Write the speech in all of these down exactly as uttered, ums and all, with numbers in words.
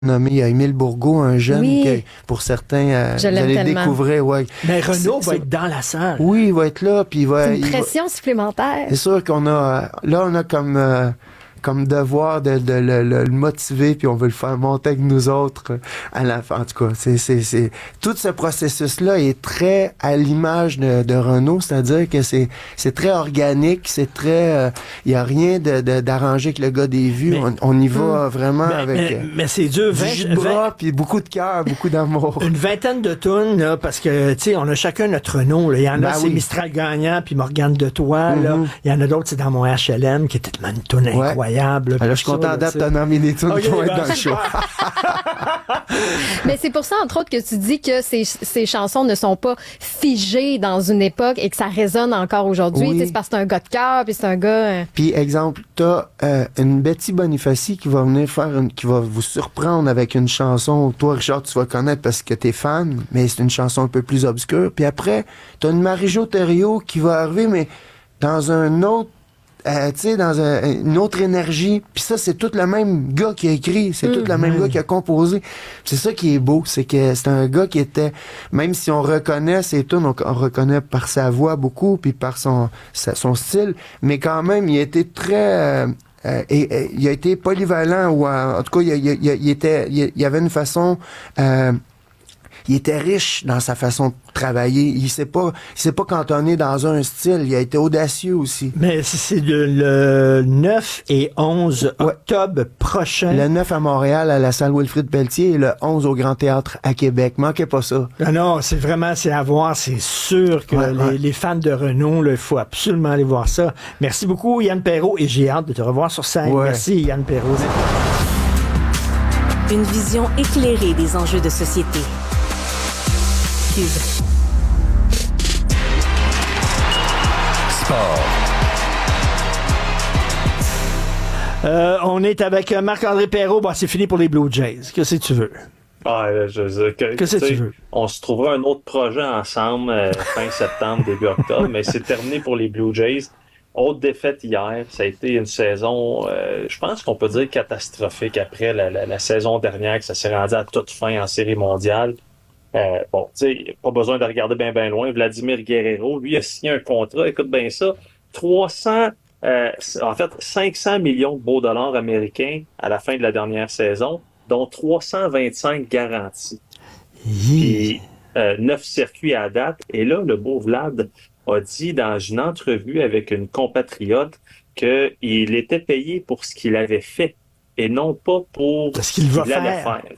nommé, il y a Émile Bourgault, un jeune oui. qui, pour certains, euh, Je vous l'aime allez le tellement. découvrir. Ouais. Mais Renaud C'est- va c'est- être dans la salle. Oui, il va être là, puis il va... C'est une il va- pression supplémentaire. C'est sûr qu'on a... euh, Là, on a comme... euh, comme devoir de, de le, le- le motiver, puis on veut le faire monter avec nous autres euh, à la fin. En tout cas, c'est, c'est, c'est... tout ce processus-là est très à l'image de, de Renaud, c'est-à-dire que c'est, c'est très organique, c'est très... Il euh, y a rien de, de, d'arrangé avec le gars des vues. Mais, on, on y va hum. vraiment Mais, avec... mais, euh, mais c'est dur. du vingt, jus de bras, puis beaucoup de cœur, beaucoup d'amour. Une vingtaine de tunes, là, parce que, tu sais, on a chacun notre Renaud. Là. Il y en a, Ben c'est oui. Mistral Gagnant, puis Morgane de Toi. Là. Mhm. Il y en a d'autres, c'est dans mon H L M, qui était tellement une tune Ouais. incroyable. Alors, je suis content d'être t'as nommé des tunes Ok, qui vont être ben, dans le show. Mais c'est pour ça, entre autres, que tu dis que ces, ces chansons ne sont pas figées dans une époque et que ça résonne encore aujourd'hui. Oui. Tu sais, c'est parce que c'est un gars de cœur, puis c'est un gars... euh, Puis, exemple, t'as euh, une Betty Bonifaci qui va venir faire une, qui va vous surprendre avec une chanson. Toi, Richard, tu vas connaître parce que t'es fan, mais c'est une chanson un peu plus obscure. Puis après, t'as une Marie-Jo Thériault qui va arriver, mais dans un autre Euh, tu sais, dans un, une autre énergie. Puis ça, c'est tout le même gars qui a écrit. C'est Mm. tout le même gars qui a composé. C'est ça qui est beau. C'est que c'est un gars qui était... Même si on reconnaît ses tunes, on, on reconnaît par sa voix beaucoup, puis par son, sa, son style. Mais quand même, il a été très... Euh, euh, et, et, il a été polyvalent. Ou euh, en tout cas, il, il, il, il était, il, il avait une façon... Euh, il était riche dans sa façon de travailler. Il s'est pas, il s'est pas cantonné dans un style. Il a été audacieux aussi. Mais c'est le, le neuf et onze Ouais. octobre prochain. Le neuf à Montréal, à la salle Wilfrid Pelletier, et le onze au Grand Théâtre à Québec. Manquez pas ça. Ah non, c'est vraiment, c'est à voir. C'est sûr que Ouais, les, ouais. les fans de Renaud, il faut absolument aller voir ça. Merci beaucoup, Yann Perrault, et j'ai hâte de te revoir sur scène. Ouais. Merci, Yann Perrault. Une vision éclairée des enjeux de société. Cube. Sport. Euh, on est avec Marc-André Perrault. Bon, c'est fini pour les Blue Jays. Qu'est-ce que tu veux? Ah, je, je, que, Qu'est-ce que tu tu sais, veux? On se trouvera un autre projet ensemble euh, fin septembre, début octobre, mais c'est terminé pour les Blue Jays. Autre défaite hier, ça a été une saison, euh, je pense qu'on peut dire catastrophique après la, la, la saison dernière, que ça s'est rendu à toute fin en série mondiale. Euh, bon, tu sais, pas besoin de regarder bien bien loin. Vladimir Guerrero, lui, a signé un contrat, écoute bien ça, trois cents, euh, en fait, cinq cents millions de beaux dollars américains à la fin de la dernière saison, dont trois cent vingt-cinq garantis. Puis euh, neuf circuits à date. Et là, le beau Vlad a dit dans une entrevue avec une compatriote qu'il était payé pour ce qu'il avait fait et non pas pour Ce qu'il va allait faire. faire.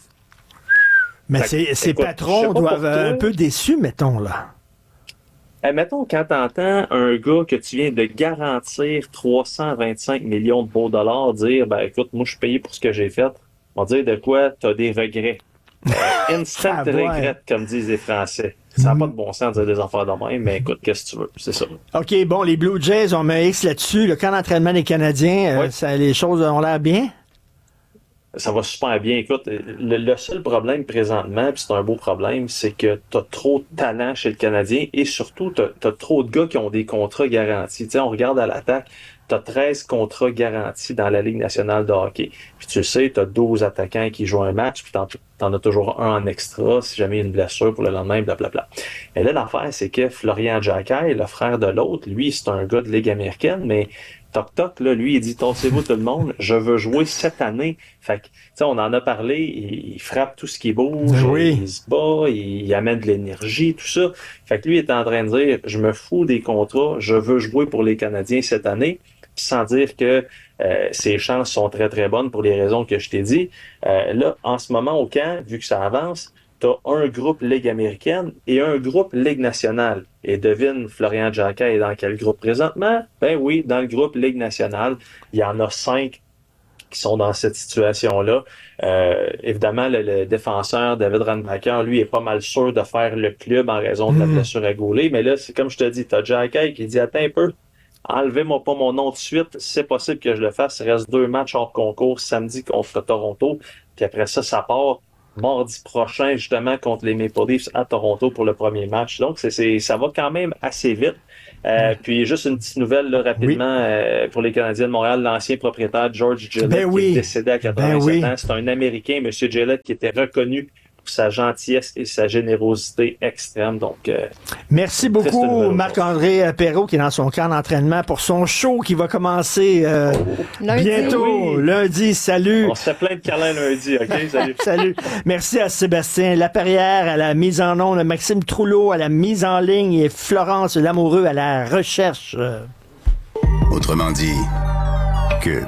Mais Fait c'est- que, ses écoute, je patrons sais pas doivent pour être un toi. peu déçus, mettons, là. Eh, mettons, quand t'entends un gars que tu viens de garantir trois cent vingt-cinq millions de beaux dollars dire, ben écoute, moi je suis payé pour ce que j'ai fait, on va dire de quoi t'as des regrets. Euh, instant Ah, ouais. regret, comme disent les Français. Ça n'a pas de bon sens de dire des affaires de même, mais écoute, qu'est-ce que tu veux, c'est ça. OK, bon, les Blue Jays, on met X là-dessus. Le camp d'entraînement des Canadiens, euh, Oui. ça, les choses ont l'air bien? Ça va super bien. Écoute, le, le seul problème présentement, puis c'est un beau problème, c'est que tu as trop de talent chez le Canadien et surtout, tu as trop de gars qui ont des contrats garantis. Tu sais, on regarde à l'attaque, tu as treize contrats garantis dans la Ligue nationale de hockey. Puis tu le sais, tu as douze attaquants qui jouent un match, puis t'en, t'en as toujours un en extra si jamais il y a une blessure pour le lendemain, blablabla. Mais là, l'affaire, c'est que Florian Jacquet, le frère de l'autre, lui, c'est un gars de Ligue américaine, mais Toc Toc, là, lui, il dit, tassez-vous tout le monde, je veux jouer cette année. Fait que, tu sais, on en a parlé, il, il frappe tout ce qui bouge, Oui. il se bat, il, il amène de l'énergie, tout ça. Fait que lui, il est en train de dire, je me fous des contrats, je veux jouer pour les Canadiens cette année, sans dire que euh, ses chances sont très, très bonnes pour les raisons que je t'ai dit. Euh, là, en ce moment, au camp, vu que ça avance, t'as un groupe Ligue américaine et un groupe Ligue nationale. Et devine, Florian Jacquet est dans quel groupe présentement? Ben oui, dans le groupe Ligue nationale. Il y en a cinq qui sont dans cette situation-là. Euh, évidemment, le, le défenseur David Randbacker, lui, est pas mal sûr de faire le club en raison de la Mm. blessure à Goulet. Mais là, c'est comme je te dis, t'as Jacquet qui dit, attends un peu, enlevez-moi pas mon nom tout de suite. C'est possible que je le fasse. Il reste deux matchs hors concours samedi contre Toronto. Puis après ça, ça part. mardi prochain, justement, contre les Maple Leafs à Toronto pour le premier match. Donc, c'est, c'est, ça va quand même assez vite. Euh, puis juste une petite nouvelle là, rapidement oui. euh, pour les Canadiens de Montréal, l'ancien propriétaire George Gillett ben oui. qui est décédé à quatre-vingt-sept ben oui. ans. C'est un Américain, M. Gillett, qui était reconnu pour sa gentillesse et sa générosité extrême. Donc, euh, merci beaucoup, Marc-André Perreault, qui est dans son camp d'entraînement pour son show qui va commencer euh, oh. bientôt, oui. lundi. Salut! On se fait plein de câlins lundi, OK? Salut! Salut! Merci à Sébastien Laperrière à la mise en onde, Maxime Trouleau à la mise en ligne et Florence Lamoureux à la recherche. Autrement dit, Cube.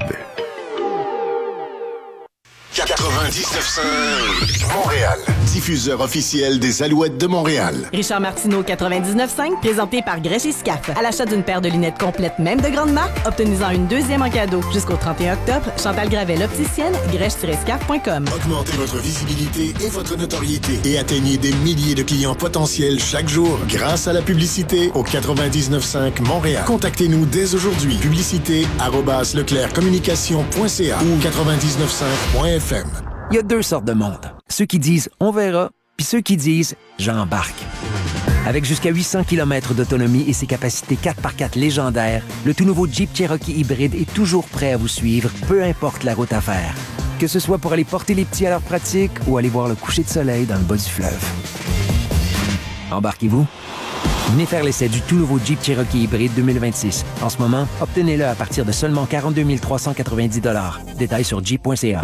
quatre-vingt-dix-neuf cinq Montréal. Diffuseur officiel des Alouettes de Montréal. Richard Martineau, quatre-vingt-dix-neuf cinq, présenté par Grèche et Scaf. À l'achat d'une paire de lunettes complètes, même de grande marque, obtenez-en une deuxième en cadeau. Jusqu'au trente et un octobre, Chantal Gravel, opticienne, grèche tiret scaf point com. Augmentez votre visibilité et votre notoriété et atteignez des milliers de clients potentiels chaque jour grâce à la publicité au quatre-vingt-dix-neuf cinq Montréal. Contactez-nous dès aujourd'hui. Publicité arobase leclerc communication point c a ou quatre-vingt-dix-neuf cinq point f m. Il y a deux sortes de monde. Ceux qui disent « on verra » puis ceux qui disent « j'embarque ». Avec jusqu'à huit cents kilomètres d'autonomie et ses capacités quatre par quatre légendaires, le tout nouveau Jeep Cherokee hybride est toujours prêt à vous suivre, peu importe la route à faire. Que ce soit pour aller porter les petits à leur pratique ou aller voir le coucher de soleil dans le bas du fleuve. Embarquez-vous? Venez faire l'essai du tout nouveau Jeep Cherokee hybride deux mille vingt-six. En ce moment, obtenez-le à partir de seulement quarante-deux mille trois cent quatre-vingt-dix dollars. Détails sur jeep point c a.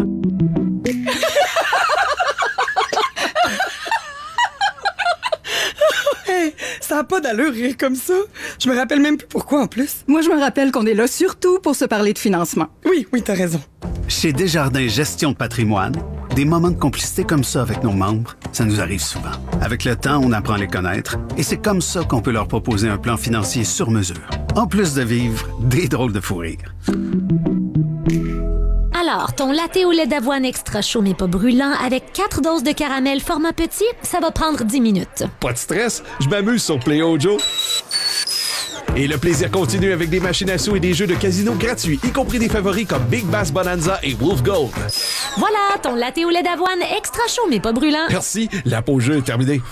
Hey, ça n'a pas d'allure rire comme ça. Je me rappelle même plus pourquoi en plus. Moi, je me rappelle qu'on est là surtout pour se parler de financement. Oui, oui, t'as raison. Chez Desjardins Gestion de patrimoine, des moments de complicité comme ça avec nos membres, ça nous arrive souvent. Avec le temps, on apprend à les connaître et c'est comme ça qu'on peut leur proposer un plan financier sur mesure. En plus de vivre des drôles de fou rire. Alors, ton latte au lait d'avoine extra chaud mais pas brûlant avec quatre doses de caramel format petit, ça va prendre dix minutes. Pas de stress, je m'amuse sur PlayOjo. Et le plaisir continue avec des machines à sous et des jeux de casino gratuits, y compris des favoris comme Big Bass Bonanza et Wolf Gold. Voilà, ton latte au lait d'avoine extra chaud mais pas brûlant. Merci, la pause jeu est terminée.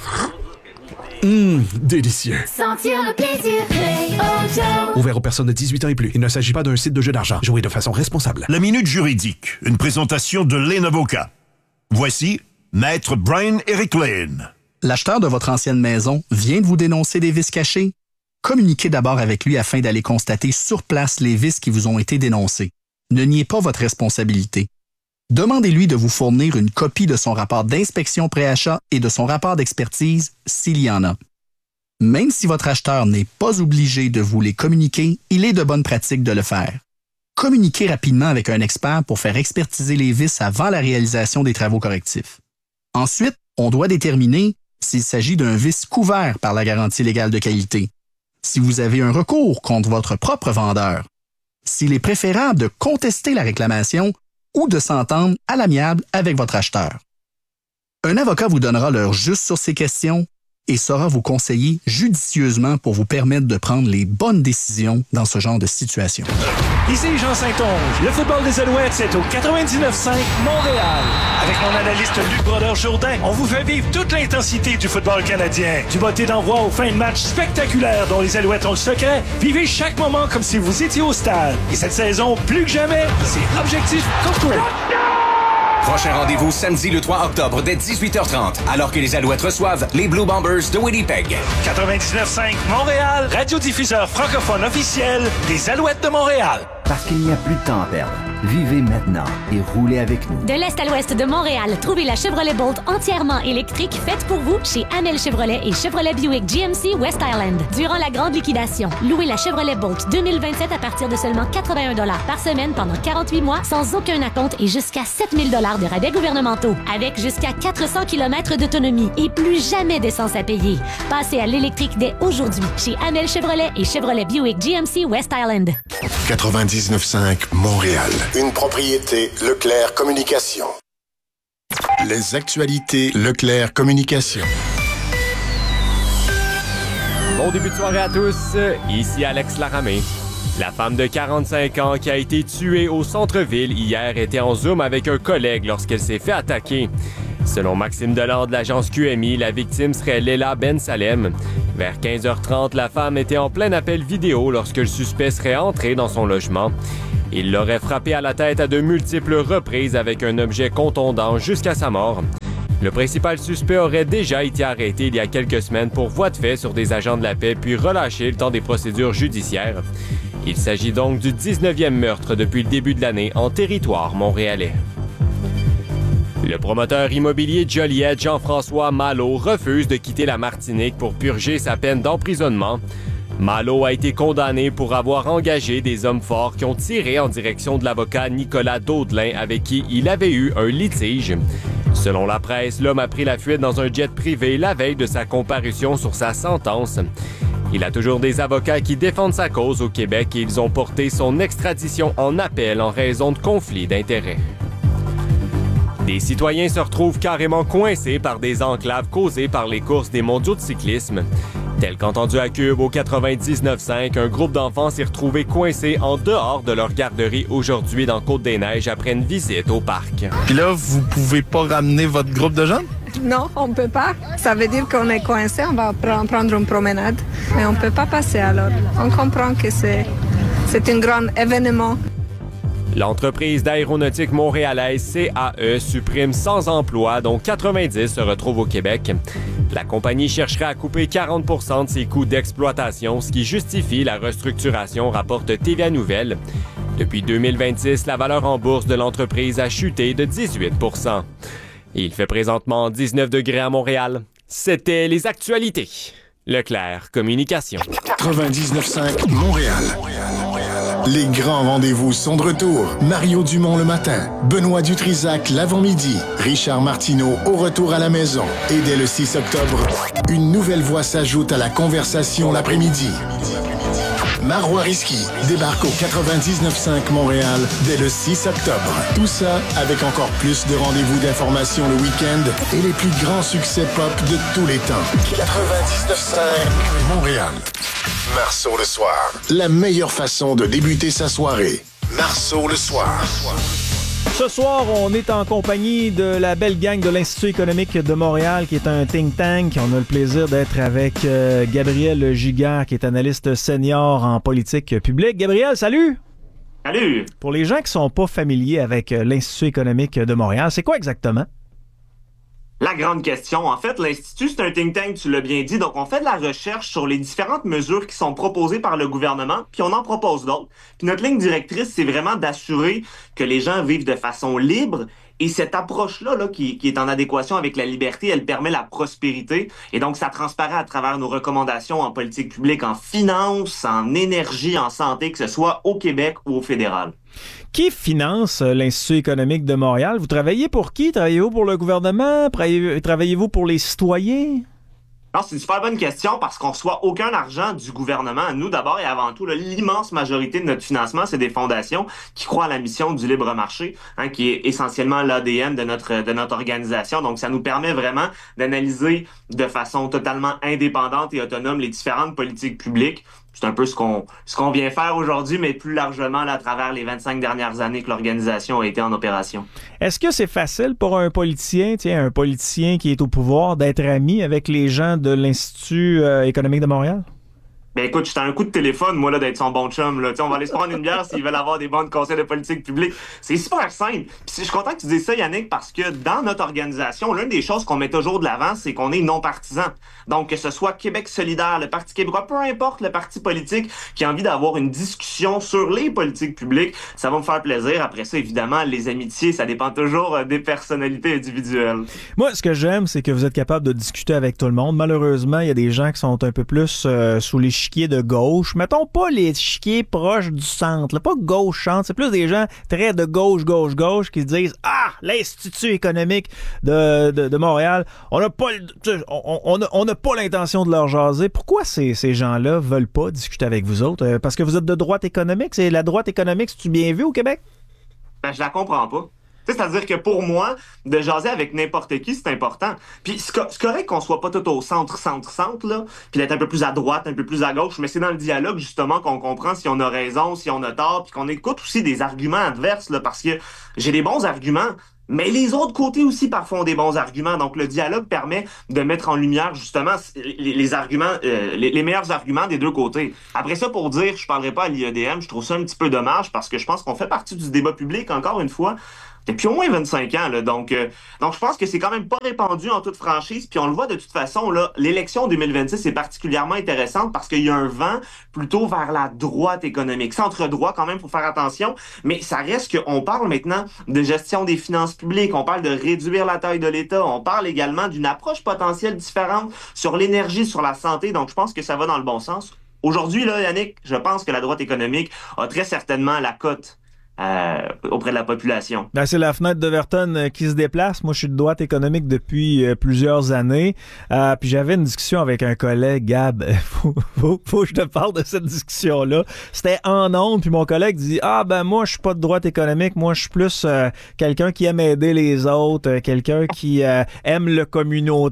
Hum, délicieux. Sentir le plaisir, PlayOjo. Ouvert aux personnes de dix-huit ans et plus. Il ne s'agit pas d'un site de jeu d'argent. Jouez de façon responsable. La Minute Juridique, une présentation de Lane Avocat. Voici Maître Brian-Éric Lane. L'acheteur de votre ancienne maison vient de vous dénoncer des vices cachés? Communiquez d'abord avec lui afin d'aller constater sur place les vices qui vous ont été dénoncés. Ne niez pas votre responsabilité. Demandez-lui de vous fournir une copie de son rapport d'inspection pré-achat et de son rapport d'expertise s'il y en a. Même si votre acheteur n'est pas obligé de vous les communiquer, il est de bonne pratique de le faire. Communiquez rapidement avec un expert pour faire expertiser les vices avant la réalisation des travaux correctifs. Ensuite, on doit déterminer s'il s'agit d'un vice couvert par la garantie légale de qualité, si vous avez un recours contre votre propre vendeur, s'il est préférable de contester la réclamation ou de s'entendre à l'amiable avec votre acheteur. Un avocat vous donnera l'heure juste sur ces questions et saura vous conseiller judicieusement pour vous permettre de prendre les bonnes décisions dans ce genre de situation. Ici Jean Saint-Onge. Le football des Alouettes, c'est au quatre-vingt-dix-neuf cinq Montréal. Avec mon analyste Luc Brodeur-Jourdain, on vous fait vivre toute l'intensité du football canadien. Du botté d'envoi aux fins de match spectaculaires dont les Alouettes ont le secret. Vivez chaque moment comme si vous étiez au stade. Et cette saison, plus que jamais, c'est objectif concours. Prochain rendez-vous samedi le trois octobre dès dix-huit heures trente, alors que les Alouettes reçoivent les Blue Bombers de Winnipeg. quatre-vingt-dix-neuf cinq Montréal, radiodiffuseur francophone officiel des Alouettes de Montréal. Parce qu'il n'y a plus de temps à perdre. Vivez maintenant et roulez avec nous. De l'Est à l'Ouest de Montréal, trouvez la Chevrolet Bolt entièrement électrique faite pour vous chez Amel Chevrolet et Chevrolet Buick G M C West Island. Durant la grande liquidation, louez la Chevrolet Bolt deux mille vingt-sept à partir de seulement quatre-vingt-un dollars par semaine pendant quarante-huit mois sans aucun acompte et jusqu'à sept mille dollars de rabais gouvernementaux. Avec jusqu'à quatre cents kilomètres d'autonomie et plus jamais d'essence à payer. Passez à l'électrique dès aujourd'hui chez Amel Chevrolet et Chevrolet Buick G M C West Island. quatre-vingt-dix-neuf cinq Montréal. Une propriété Leclerc Communication. Les actualités Leclerc Communication. Bon début de soirée à tous. Ici Alex Laramé. La femme de quarante-cinq ans qui a été tuée au centre-ville hier était en Zoom avec un collègue lorsqu'elle s'est fait attaquer. Ce Selon Maxime Deland de l'agence Q M I, la victime serait Leila Ben Salem. Vers quinze heures trente, la femme était en plein appel vidéo lorsque le suspect serait entré dans son logement. Il l'aurait frappé à la tête à de multiples reprises avec un objet contondant jusqu'à sa mort. Le principal suspect aurait déjà été arrêté il y a quelques semaines pour voie de fait sur des agents de la paix puis relâché le temps des procédures judiciaires. Il s'agit donc du dix-neuvième meurtre depuis le début de l'année en territoire montréalais. Le promoteur immobilier de Joliette, Jean-François Malo, refuse de quitter la Martinique pour purger sa peine d'emprisonnement. Malo a été condamné pour avoir engagé des hommes forts qui ont tiré en direction de l'avocat Nicolas Daudelin avec qui il avait eu un litige. Selon la presse, l'homme a pris la fuite dans un jet privé la veille de sa comparution sur sa sentence. Il a toujours des avocats qui défendent sa cause au Québec et ils ont porté son extradition en appel en raison de conflits d'intérêts. Des citoyens se retrouvent carrément coincés par des enclaves causées par les courses des mondiaux de cyclisme. Tel qu'entendu à Cube au quatre-vingt-dix-neuf cinq, un groupe d'enfants s'est retrouvé coincé en dehors de leur garderie aujourd'hui dans Côte-des-Neiges après une visite au parc. Puis là, vous pouvez pas ramener votre groupe de jeunes? Non, on peut pas. Ça veut dire qu'on est coincé, on va prendre une promenade. Mais on peut pas passer alors. On comprend que c'est, c'est un grand événement. L'entreprise d'aéronautique montréalaise C A E supprime cent emplois, dont quatre-vingt-dix se retrouvent au Québec. La compagnie chercherait à couper quarante pour cent de ses coûts d'exploitation, ce qui justifie la restructuration, rapporte T V A Nouvelles. Depuis deux mille vingt-six, la valeur en bourse de l'entreprise a chuté de dix-huit pour cent. Il fait présentement dix-neuf degrés à Montréal. C'était les actualités. Leclerc Communication. quatre-vingt-dix-neuf cinq Montréal. Les grands rendez-vous sont de retour. Mario Dumont le matin, Benoît Dutrisac l'avant-midi, Richard Martineau au retour à la maison. Et dès le six octobre, une nouvelle voix s'ajoute à la conversation l'après-midi. Marois Risky débarque au quatre-vingt-dix-neuf cinq Montréal dès le six octobre. Tout ça avec encore plus de rendez-vous d'information le week-end et les plus grands succès pop de tous les temps. quatre-vingt-dix-neuf cinq Montréal. Marceau le soir. La meilleure façon de débuter sa soirée. Marceau le soir. Ce soir, on est en compagnie de la belle gang de l'Institut économique de Montréal, qui est un think tank. On a le plaisir d'être avec euh, Gabriel Giguère, qui est analyste senior en politique publique. Gabriel, salut! Salut! Pour les gens qui ne sont pas familiers avec euh, l'Institut économique de Montréal, c'est quoi exactement? La grande question. En fait, l'Institut, c'est un think tank, tu l'as bien dit. Donc, on fait de la recherche sur les différentes mesures qui sont proposées par le gouvernement, puis on en propose d'autres. Puis notre ligne directrice, c'est vraiment d'assurer que les gens vivent de façon libre. Et cette approche-là, là, qui, qui est en adéquation avec la liberté, elle permet la prospérité. Et donc, ça transparaît à travers nos recommandations en politique publique, en finance, en énergie, en santé, que ce soit au Québec ou au fédéral. Qui finance l'Institut économique de Montréal? Vous travaillez pour qui? Travaillez-vous pour le gouvernement? Travaillez-vous pour les citoyens? Non, c'est une super bonne question parce qu'on reçoit aucun argent du gouvernement. Nous, d'abord et avant tout, là, l'immense majorité de notre financement, c'est des fondations qui croient à la mission du libre marché, hein, qui est essentiellement l'A D N de notre de notre organisation. Donc, ça nous permet vraiment d'analyser de façon totalement indépendante et autonome les différentes politiques publiques. C'est un peu ce qu'on ce qu'on vient faire aujourd'hui, mais plus largement là, à travers les vingt-cinq dernières années que l'organisation a été en opération. Est-ce que c'est facile pour un politicien, tiens, un politicien qui est au pouvoir, d'être ami avec les gens de l'Institut euh, économique de Montréal? Ben écoute, j'étais à un coup de téléphone, moi, là, d'être son bon chum. Là. On va aller se prendre une bière s'ils veulent avoir des bons conseils de politique publique. C'est super simple. Puis je suis content que tu dises ça, Yannick, parce que dans notre organisation, l'une des choses qu'on met toujours de l'avant, c'est qu'on est non partisan. Donc, que ce soit Québec solidaire, le Parti québécois, peu importe le parti politique qui a envie d'avoir une discussion sur les politiques publiques, ça va me faire plaisir. Après ça, évidemment, les amitiés, ça dépend toujours des personnalités individuelles. Moi, ce que j'aime, c'est que vous êtes capable de discuter avec tout le monde. Malheureusement, il y a des gens qui sont un peu plus euh, sous les chiquiers de gauche. Mettons pas les chiquiers proches du centre, là, pas gauche-centre. C'est plus des gens très de gauche-gauche-gauche qui se disent « Ah, l'Institut économique de, de, de Montréal, on n'a pas, on, on, on a pas l'intention de leur jaser. » Pourquoi ces, ces gens-là veulent pas discuter avec vous autres? Euh, parce que vous êtes de droite économique? C'est la droite économique, c'est-tu bien vu au Québec? Ben, je la comprends pas. C'est-à-dire que pour moi, de jaser avec n'importe qui, c'est important. Puis c'est correct qu'on soit pas tout au centre, centre, centre, là, puis d'être un peu plus à droite, un peu plus à gauche, mais c'est dans le dialogue, justement, qu'on comprend si on a raison, si on a tort, puis qu'on écoute aussi des arguments adverses, là, parce que j'ai des bons arguments, Mais les autres côtés aussi parfois ont des bons arguments. Donc, le dialogue permet de mettre en lumière, justement, les, les arguments, euh, les, les meilleurs arguments des deux côtés. Après ça, pour dire, je parlerai pas à l'I E D M, je trouve ça un petit peu dommage parce que je pense qu'on fait partie du débat public, encore une fois, depuis au moins vingt-cinq ans. Là. Donc, euh, donc, je pense que c'est quand même pas répandu en toute franchise. Puis on le voit de toute façon, là, l'élection deux mille vingt-six est particulièrement intéressante parce qu'il y a un vent plutôt vers la droite économique. Centre-droit, quand même, faut faire attention. Mais ça reste qu'on parle maintenant de gestion des finances publiques. On parle de réduire la taille de l'État. On parle également d'une approche potentielle différente sur l'énergie, sur la santé. Donc, je pense que ça va dans le bon sens. Aujourd'hui, là, Yannick, je pense que la droite économique a très certainement la cote Euh, auprès de la population. Ben, c'est la fenêtre d'Overton euh, qui se déplace. Moi, je suis de droite économique depuis euh, plusieurs années. Euh, puis j'avais une discussion avec un collègue, Gab. faut, faut, faut que je te parle de cette discussion-là. C'était en ondes, puis mon collègue dit « Ah, ben moi, je suis pas de droite économique. Moi, je suis plus euh, quelqu'un qui aime aider les autres, euh, quelqu'un qui euh, aime le communautaire. »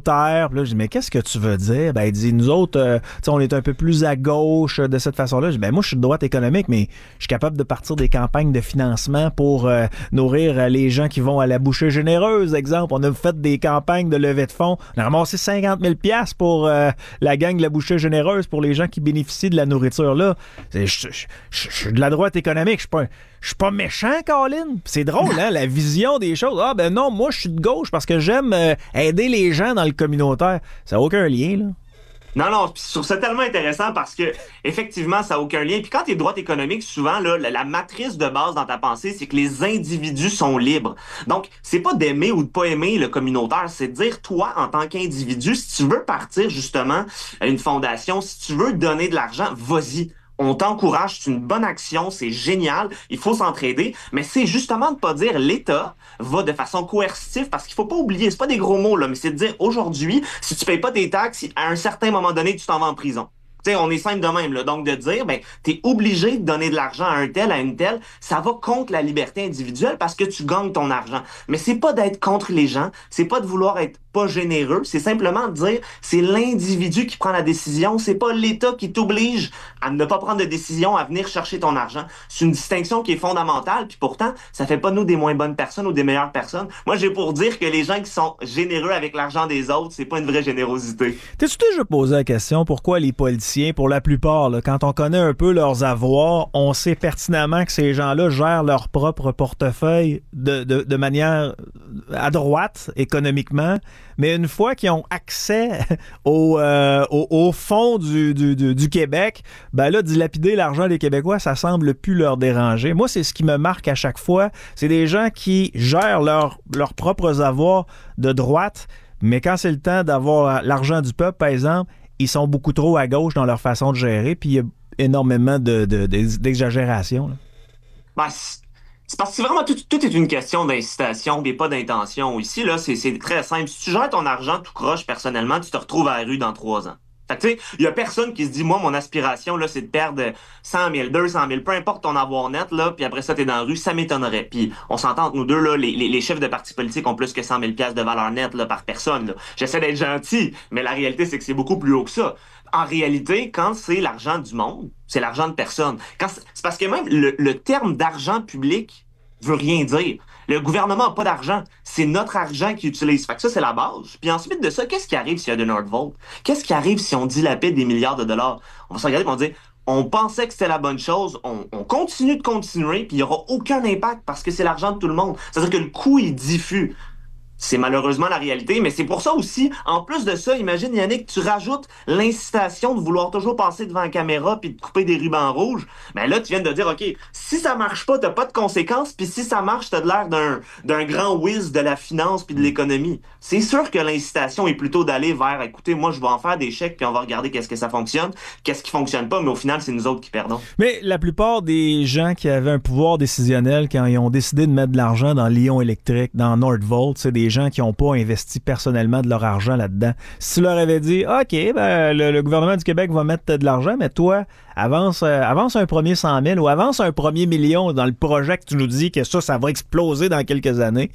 Puis là, je dis « Mais qu'est-ce que tu veux dire? » Ben, il dit « Nous autres, euh, on est un peu plus à gauche euh, de cette façon-là. » Je dis « Ben, moi, je suis de droite économique, mais je suis capable de partir des campagnes de financement pour euh, nourrir euh, les gens qui vont à la bouchée généreuse, exemple. On a fait des campagnes de levée de fonds. On a ramassé cinquante mille dollars pour euh, la gang de la bouchée généreuse, pour les gens qui bénéficient de la nourriture là. Je suis de la droite économique. Je suis pas, je suis pas méchant, Colin. C'est drôle, hein, la vision des choses. Ah ben non, moi je suis de gauche parce que j'aime euh, aider les gens dans le communautaire. Ça n'a aucun lien, là. Non, non, je trouve ça tellement intéressant parce que, effectivement, ça n'a aucun lien. Puis quand tu es droite économique, souvent, là, la, la matrice de base dans ta pensée, c'est que les individus sont libres. Donc, c'est pas d'aimer ou de pas aimer le communautaire, c'est de dire, toi, en tant qu'individu, si tu veux partir, justement, à une fondation, si tu veux donner de l'argent, vas-y. On t'encourage, c'est une bonne action, c'est génial, il faut s'entraider, mais c'est justement de pas dire l'État va de façon coercitive, parce qu'il faut pas oublier, c'est pas des gros mots, là, mais c'est de dire aujourd'hui, si tu payes pas tes taxes, à un certain moment donné, tu t'en vas en prison. Tu sais, on est simple de même, là. Donc de dire, ben, t'es obligé de donner de l'argent à un tel, à une telle, ça va contre la liberté individuelle parce que tu gagnes ton argent. Mais c'est pas d'être contre les gens, c'est pas de vouloir être pas généreux, c'est simplement de dire, c'est l'individu qui prend la décision, c'est pas l'État qui t'oblige à ne pas prendre de décision, à venir chercher ton argent. C'est une distinction qui est fondamentale, puis pourtant, ça fait pas de nous des moins bonnes personnes ou des meilleures personnes. Moi, j'ai pour dire que les gens qui sont généreux avec l'argent des autres, c'est pas une vraie générosité. T'es-tu déjà posé la question pourquoi les politiciens, pour la plupart, là, quand on connaît un peu leurs avoirs, on sait pertinemment que ces gens-là gèrent leur propre portefeuille de, de, de manière à droite, économiquement, mais une fois qu'ils ont accès au, euh, au, au fond du, du, du, du Québec, ben là, dilapider l'argent des Québécois, ça semble plus leur déranger. Moi, c'est ce qui me marque à chaque fois. C'est des gens qui gèrent leur, leurs propres avoirs de droite, mais quand c'est le temps d'avoir l'argent du peuple, par exemple, ils sont beaucoup trop à gauche dans leur façon de gérer, puis il y a énormément de, de, de, d'exagération. Là. Ben, c'est parce que c'est vraiment tout, tout est une question d'incitation et pas d'intention. Ici, là, c'est, c'est très simple. Si tu gères ton argent tout croche personnellement, tu te retrouves à la rue dans trois ans. Fait que tu sais, il y a personne qui se dit, moi, mon aspiration, là, c'est de perdre cent mille, deux cent mille, peu importe ton avoir net, là, puis après ça, t'es dans la rue, ça m'étonnerait. Puis on s'entend entre nous deux, là, les, les, les chefs de partis politiques ont plus que cent mille dollars de valeur nette, là, par personne, là. J'essaie d'être gentil, mais la réalité, c'est que c'est beaucoup plus haut que ça. En réalité, quand c'est l'argent du monde, c'est l'argent de personne. Quand c'est, c'est parce que même le, le terme d'argent public veut rien dire. Le gouvernement n'a pas d'argent. C'est notre argent qu'il utilise. Fait que ça, c'est la base. Puis ensuite de ça, qu'est-ce qui arrive s'il y a de Nordvolt? Qu'est-ce qui arrive si on dilapide des milliards de dollars? On va se regarder et on va dire, on pensait que c'était la bonne chose, on, on continue de continuer, puis il n'y aura aucun impact parce que c'est l'argent de tout le monde. C'est-à-dire que le coût est diffus. C'est malheureusement la réalité, mais c'est pour ça aussi, en plus de ça, imagine Yannick, tu rajoutes l'incitation de vouloir toujours passer devant la caméra puis de couper des rubans rouges. Ben là, tu viens de dire, OK, si ça marche pas, t'as pas de conséquences, puis si ça marche, t'as de l'air d'un, d'un grand whiz de la finance puis de l'économie. C'est sûr que l'incitation est plutôt d'aller vers, écoutez, moi, je vais en faire des chèques puis on va regarder qu'est-ce que ça fonctionne, qu'est-ce qui fonctionne pas, mais au final, c'est nous autres qui perdons. Mais la plupart des gens qui avaient un pouvoir décisionnel quand ils ont décidé de mettre de l'argent dans Lion Électrique, dans Nordvolt, c'est des gens qui n'ont pas investi personnellement de leur argent là-dedans. Si tu leur avais dit, OK, ben, le, le gouvernement du Québec va mettre de l'argent, mais toi, avance, euh, avance un premier cent mille ou avance un premier million dans le projet que tu nous dis que ça, ça va exploser dans quelques années.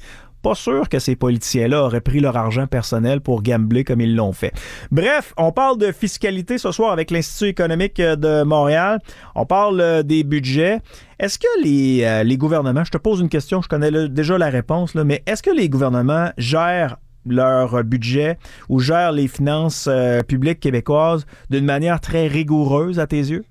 pas sûr que ces politiciens-là auraient pris leur argent personnel pour gambler comme ils l'ont fait. Bref, on parle de fiscalité ce soir avec l'Institut économique de Montréal. On parle des budgets. Est-ce que les, euh, les gouvernements, je te pose une question, je connais le, déjà la réponse, là, mais est-ce que les gouvernements gèrent leur budget ou gèrent les finances euh, publiques québécoises d'une manière très rigoureuse à tes yeux?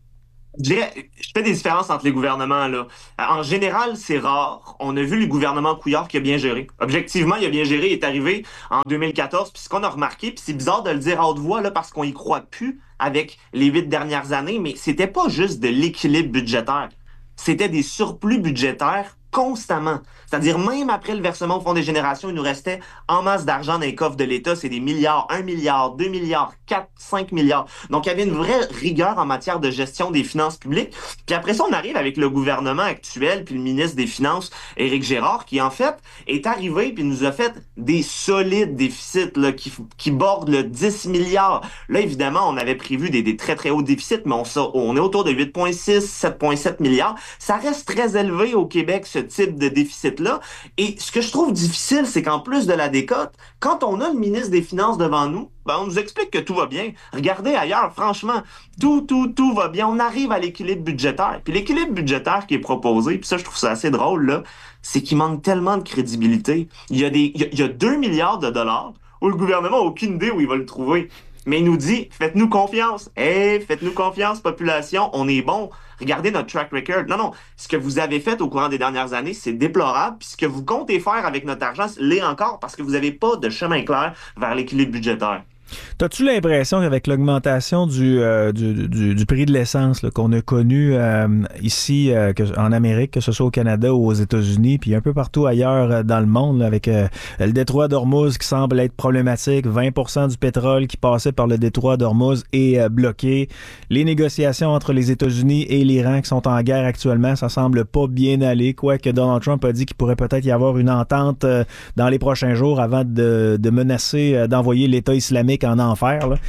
Je dirais, je fais des différences entre les gouvernements, là. En général, c'est rare. On a vu le gouvernement Couillard qui a bien géré. Objectivement, il a bien géré, il est arrivé en deux mille quatorze, puis ce qu'on a remarqué, puis c'est bizarre de le dire à haute voix, là, parce qu'on y croit plus avec les huit dernières années, mais c'était pas juste de l'équilibre budgétaire. C'était des surplus budgétaires constamment. C'est-à-dire, même après le versement au Fonds des générations, il nous restait en masse d'argent dans les coffres de l'État. C'est des milliards, un milliard, deux milliards, quatre, cinq milliards. Donc, il y avait une vraie rigueur en matière de gestion des finances publiques. Puis après ça, on arrive avec le gouvernement actuel, puis le ministre des Finances, Éric Girard, qui, en fait, est arrivé puis nous a fait des solides déficits là, qui, qui bordent le dix milliards. Là, évidemment, on avait prévu des, des très, très hauts déficits, mais on, on est autour de huit virgule six, sept virgule sept milliards. Ça reste très élevé au Québec, ce type de déficit-là. Et ce que je trouve difficile, c'est qu'en plus de la décote, quand on a le ministre des Finances devant nous, ben on nous explique que tout va bien. Regardez ailleurs, franchement, tout, tout, tout va bien. On arrive à l'équilibre budgétaire. Puis l'équilibre budgétaire qui est proposé, puis ça, je trouve ça assez drôle, là, c'est qu'il manque tellement de crédibilité. Il y a des, il y a, il y a deux milliards de dollars où le gouvernement n'a aucune idée où il va le trouver. Mais il nous dit, faites-nous confiance. Hey, faites-nous confiance, population, on est bon. Regardez notre track record. Non, non, ce que vous avez fait au courant des dernières années, c'est déplorable. Puis ce que vous comptez faire avec notre argent, l'est encore parce que vous n'avez pas de chemin clair vers l'équilibre budgétaire. T'as-tu l'impression qu'avec l'augmentation du, euh, du, du, du prix de l'essence là, qu'on a connu euh, ici euh, que, en Amérique, que ce soit au Canada ou aux États-Unis, puis un peu partout ailleurs euh, dans le monde, là, avec euh, le détroit d'Ormuz qui semble être problématique, vingt pour cent du pétrole qui passait par le détroit d'Ormuz est euh, bloqué, les négociations entre les États-Unis et l'Iran qui sont en guerre actuellement, ça semble pas bien aller, quoique Donald Trump a dit qu'il pourrait peut-être y avoir une entente euh, dans les prochains jours avant de, de menacer euh, d'envoyer l'État islamique en enfer. Là.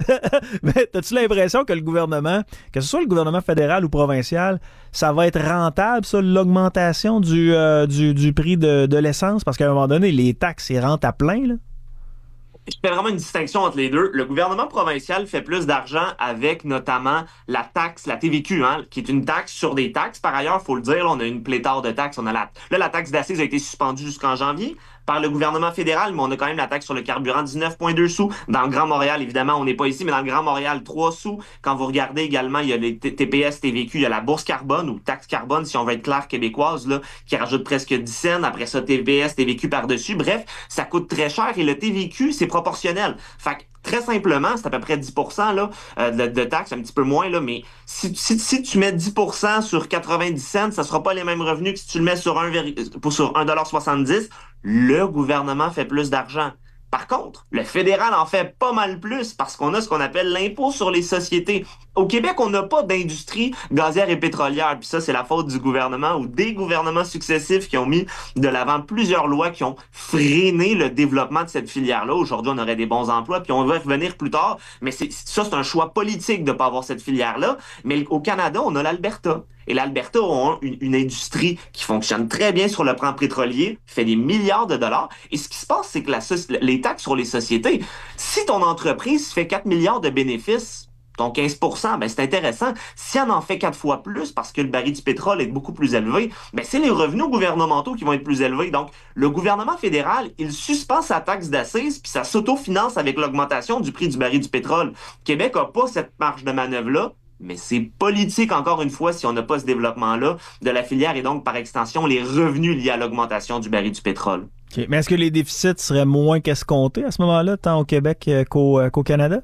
Mais as-tu l'impression que le gouvernement, que ce soit le gouvernement fédéral ou provincial, ça va être rentable, ça, l'augmentation du, euh, du, du prix de, de l'essence? Parce qu'à un moment donné, les taxes, ils rentrent à plein, là. Je fais vraiment une distinction entre les deux. Le gouvernement provincial fait plus d'argent avec notamment la taxe, la T V Q, hein, qui est une taxe sur des taxes. Par ailleurs, il faut le dire, là, on a une pléthore de taxes. On a la, là, la taxe d'assises a été suspendue jusqu'en janvier par le gouvernement fédéral, mais on a quand même la taxe sur le carburant, dix-neuf virgule deux sous. Dans le Grand Montréal, évidemment, on n'est pas ici, mais dans le Grand Montréal, trois sous. Quand vous regardez également, il y a les T P S, T V Q, il y a la bourse carbone ou taxe carbone, si on veut être clair, québécoise, là, qui rajoute presque dix cents. Après ça, T P S, T V Q par-dessus. Bref, ça coûte très cher et le T V Q, c'est proportionnel. Fait que, très simplement, c'est à peu près dix pour cent là, euh, de, de taxes, un petit peu moins, là, mais si, si, si tu mets dix pour cent sur quatre-vingt-dix cents, ça sera pas les mêmes revenus que si tu le mets sur un dollar soixante-dix. Le gouvernement fait plus d'argent. Par contre, le fédéral en fait pas mal plus parce qu'on a ce qu'on appelle l'impôt sur les sociétés. Au Québec, on n'a pas d'industrie gazière et pétrolière. Puis ça, c'est la faute du gouvernement ou des gouvernements successifs qui ont mis de l'avant plusieurs lois qui ont freiné le développement de cette filière-là. Aujourd'hui, on aurait des bons emplois, puis on va y revenir plus tard. Mais c'est, ça, c'est un choix politique de ne pas avoir cette filière-là. Mais au Canada, on a l'Alberta. Et l'Alberta a une, une industrie qui fonctionne très bien sur le plan pétrolier, fait des milliards de dollars. Et ce qui se passe, c'est que la, les taxes sur les sociétés, si ton entreprise fait quatre milliards de bénéfices, ton quinze pour cent, ben c'est intéressant. Si on en fait quatre fois plus parce que le baril du pétrole est beaucoup plus élevé, ben c'est les revenus gouvernementaux qui vont être plus élevés. Donc, le gouvernement fédéral, il suspend sa taxe d'assises puis ça s'autofinance avec l'augmentation du prix du baril du pétrole. Québec n'a pas cette marge de manœuvre-là. Mais c'est politique, encore une fois, si on n'a pas ce développement-là de la filière et donc, par extension, les revenus liés à l'augmentation du baril du pétrole. Okay. Mais est-ce que les déficits seraient moins qu'escomptés à ce moment-là, tant au Québec qu'au, qu'au Canada?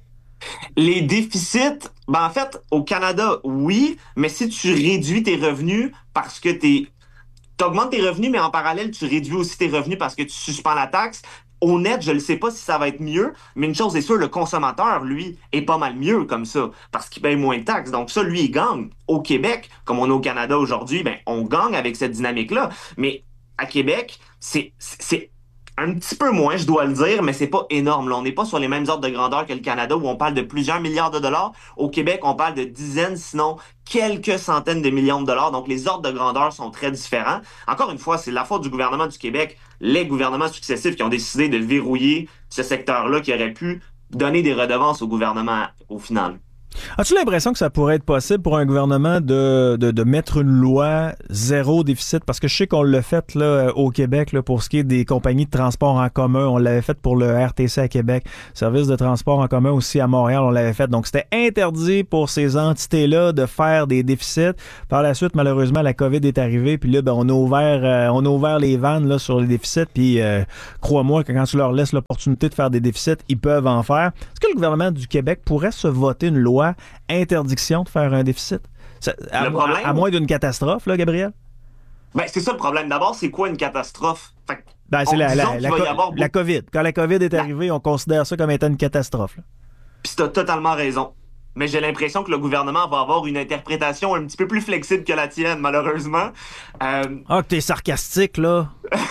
Les déficits, ben en fait, au Canada, oui, mais si tu réduis tes revenus parce que t'es... t'augmentes tes revenus, mais en parallèle, tu réduis aussi tes revenus parce que tu suspends la taxe, au net, je ne sais pas si ça va être mieux, mais une chose est sûre, le consommateur, lui, est pas mal mieux comme ça, parce qu'il paye moins de taxes. Donc ça, lui, il gagne. Au Québec, comme on est au Canada aujourd'hui, ben on gagne avec cette dynamique-là. Mais à Québec, c'est, c'est Un petit peu moins, je dois le dire, mais c'est pas énorme. Là. On n'est pas sur les mêmes ordres de grandeur que le Canada où on parle de plusieurs milliards de dollars. Au Québec, on parle de dizaines, sinon quelques centaines de millions de dollars. Donc, les ordres de grandeur sont très différents. Encore une fois, c'est la faute du gouvernement du Québec, les gouvernements successifs qui ont décidé de verrouiller ce secteur-là qui aurait pu donner des redevances au gouvernement au final. As-tu l'impression que ça pourrait être possible pour un gouvernement de, de, de mettre une loi zéro déficit? Parce que je sais qu'on l'a fait là, au Québec là, pour ce qui est des compagnies de transport en commun. On l'avait fait pour le R T C à Québec. Service de transport en commun aussi à Montréal, on l'avait fait. Donc, c'était interdit pour ces entités-là de faire des déficits. Par la suite, malheureusement, la COVID est arrivée. Puis là, ben, on a ouvert euh, on a ouvert les vannes là, sur les déficits. Puis, euh, crois-moi que quand tu leur laisses l'opportunité de faire des déficits, ils peuvent en faire. Est-ce que le gouvernement du Québec pourrait se voter une loi interdiction de faire un déficit? Ça, à, problème, à, à moins d'une catastrophe, là, Gabriel? Ben, c'est ça le problème. D'abord, c'est quoi une catastrophe? Fait, ben, c'est la, la, la, co- la COVID. Quand la COVID est arrivée, on considère ça comme étant une catastrophe. Là. Puis tu as totalement raison. Mais j'ai l'impression que le gouvernement va avoir une interprétation un petit peu plus flexible que la tienne, malheureusement. Euh... Ah, que t'es sarcastique, là!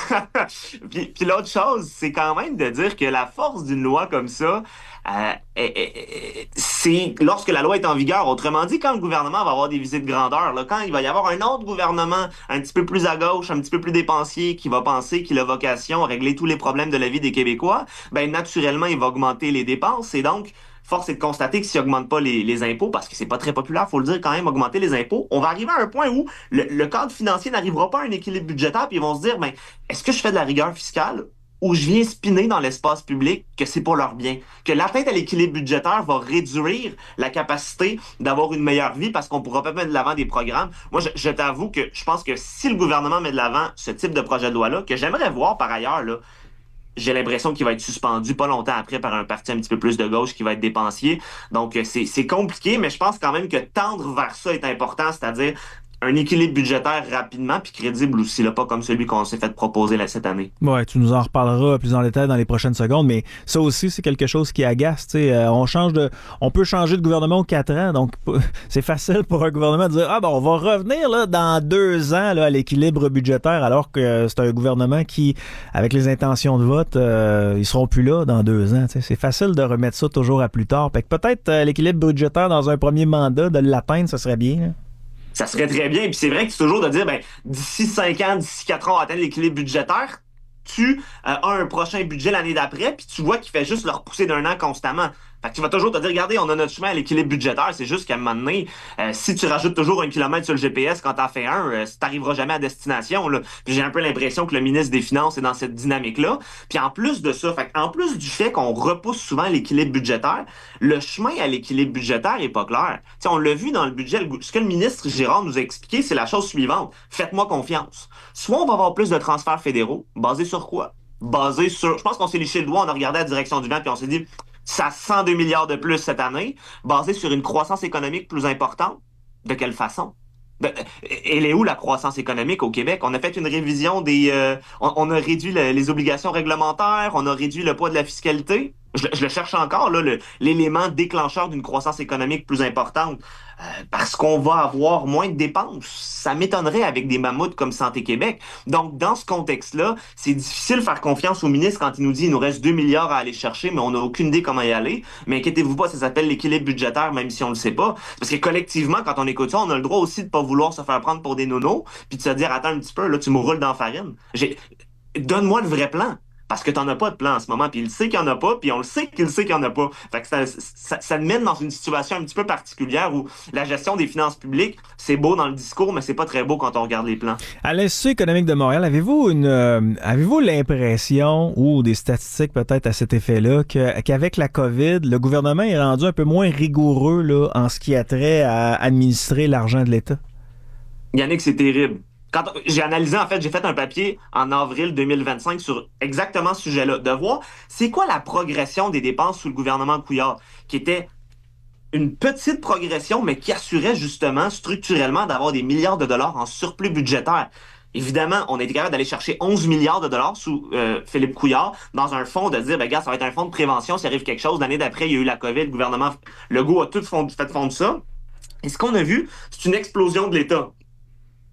puis, puis l'autre chose, c'est quand même de dire que la force d'une loi comme ça, euh, est, est, est, c'est lorsque la loi est en vigueur. Autrement dit, quand le gouvernement va avoir des visites grandeur, là, quand il va y avoir un autre gouvernement un petit peu plus à gauche, un petit peu plus dépensier, qui va penser qu'il a vocation à régler tous les problèmes de la vie des Québécois, ben naturellement, il va augmenter les dépenses. Et donc, force est de constater que s'il n'augmente pas les, les impôts, parce que c'est pas très populaire, faut le dire quand même, augmenter les impôts, on va arriver à un point où le, le cadre financier n'arrivera pas à un équilibre budgétaire, puis ils vont se dire, ben, est-ce que je fais de la rigueur fiscale ou je viens spinner dans l'espace public que c'est pour leur bien? Que l'atteinte à l'équilibre budgétaire va réduire la capacité d'avoir une meilleure vie parce qu'on pourra pas mettre de l'avant des programmes. Moi, je, je t'avoue que je pense que si le gouvernement met de l'avant ce type de projet de loi-là, que j'aimerais voir par ailleurs, là, j'ai l'impression qu'il va être suspendu pas longtemps après par un parti un petit peu plus de gauche qui va être dépensier. Donc, c'est, c'est compliqué, mais je pense quand même que tendre vers ça est important, c'est-à-dire un équilibre budgétaire rapidement puis crédible aussi, là, pas comme celui qu'on s'est fait proposer là, cette année. Ouais, tu nous en reparleras plus en détail dans les prochaines secondes, mais ça aussi, c'est quelque chose qui agace. Tu sais, euh, on change de, on peut changer de gouvernement aux quatre ans, donc c'est facile pour un gouvernement de dire ah ben on va revenir là dans deux ans là à l'équilibre budgétaire, alors que euh, c'est un gouvernement qui, avec les intentions de vote, euh, ils seront plus là dans deux ans. Tu sais, c'est facile de remettre ça toujours à plus tard. Fait que peut-être euh, l'équilibre budgétaire dans un premier mandat de l'atteindre, ça serait bien. Là. Ça serait très bien. Puis c'est vrai que c'est toujours de dire, ben, d'ici cinq ans, d'ici quatre ans, on va atteindre l'équilibre budgétaire. Tu euh, as un prochain budget l'année d'après, puis tu vois qu'il fait juste le repousser d'un an constamment. Fait que tu vas toujours te dire, regardez, on a notre chemin à l'équilibre budgétaire, c'est juste qu'à un moment donné, euh, si tu rajoutes toujours un kilomètre sur le G P S quand t'en fais un, euh, t'arriveras jamais à destination. Là. Puis j'ai un peu l'impression que le ministre des Finances est dans cette dynamique-là. Puis en plus de ça, fait en plus du fait qu'on repousse souvent l'équilibre budgétaire, le chemin à l'équilibre budgétaire est pas clair. T'sais, on l'a vu dans le budget, ce que le ministre Girard nous a expliqué, c'est la chose suivante. Faites-moi confiance. Soit on va avoir plus de transferts fédéraux, basés sur quoi? Basés sur... Je pense qu'on s'est liché le doigt, on a regardé la direction du vent, puis on s'est dit... Ça cent deux milliards de plus cette année, basé sur une croissance économique plus importante. De quelle façon? De, elle est où la croissance économique au Québec? On a fait une révision des... Euh, on, on a réduit le, les obligations réglementaires, on a réduit le poids de la fiscalité. Je, je le cherche encore, là, le, l'élément déclencheur d'une croissance économique plus importante. Euh, parce qu'on va avoir moins de dépenses. Ça m'étonnerait avec des mammouths comme Santé Québec. Donc, dans ce contexte-là, c'est difficile de faire confiance au ministre quand il nous dit qu'il nous reste deux milliards à aller chercher, mais on n'a aucune idée comment y aller. Mais inquiétez-vous pas, ça s'appelle l'équilibre budgétaire, même si on le sait pas. Parce que collectivement, quand on écoute ça, on a le droit aussi de pas vouloir se faire prendre pour des nonos, puis de se dire, attends un petit peu, là, tu me roules dans la farine. J'ai... Donne-moi le vrai plan. Parce que t'en as pas de plan en ce moment, puis il sait qu'il y en a pas, puis on le sait qu'il sait qu'il y en a pas. Fait que ça, ça, ça te mène dans une situation un petit peu particulière où la gestion des finances publiques, c'est beau dans le discours, mais c'est pas très beau quand on regarde les plans. À l'Institut économique de Montréal, avez-vous une, euh, avez-vous l'impression, ou des statistiques peut-être à cet effet-là, que, qu'avec la COVID, le gouvernement est rendu un peu moins rigoureux là, en ce qui a trait à administrer l'argent de l'État? Yannick, c'est terrible. Quand j'ai analysé, en fait, j'ai fait un papier en avril deux mille vingt-cinq sur exactement ce sujet-là, de voir c'est quoi la progression des dépenses sous le gouvernement Couillard, qui était une petite progression, mais qui assurait justement structurellement d'avoir des milliards de dollars en surplus budgétaire. Évidemment, on a été capable d'aller chercher onze milliards de dollars sous euh, Philippe Couillard dans un fonds de dire, ben gars, ça va être un fonds de prévention s'il arrive quelque chose. L'année d'après, il y a eu la COVID, le gouvernement Legault a tout fond, fait fondre ça. Et ce qu'on a vu, c'est une explosion de l'État.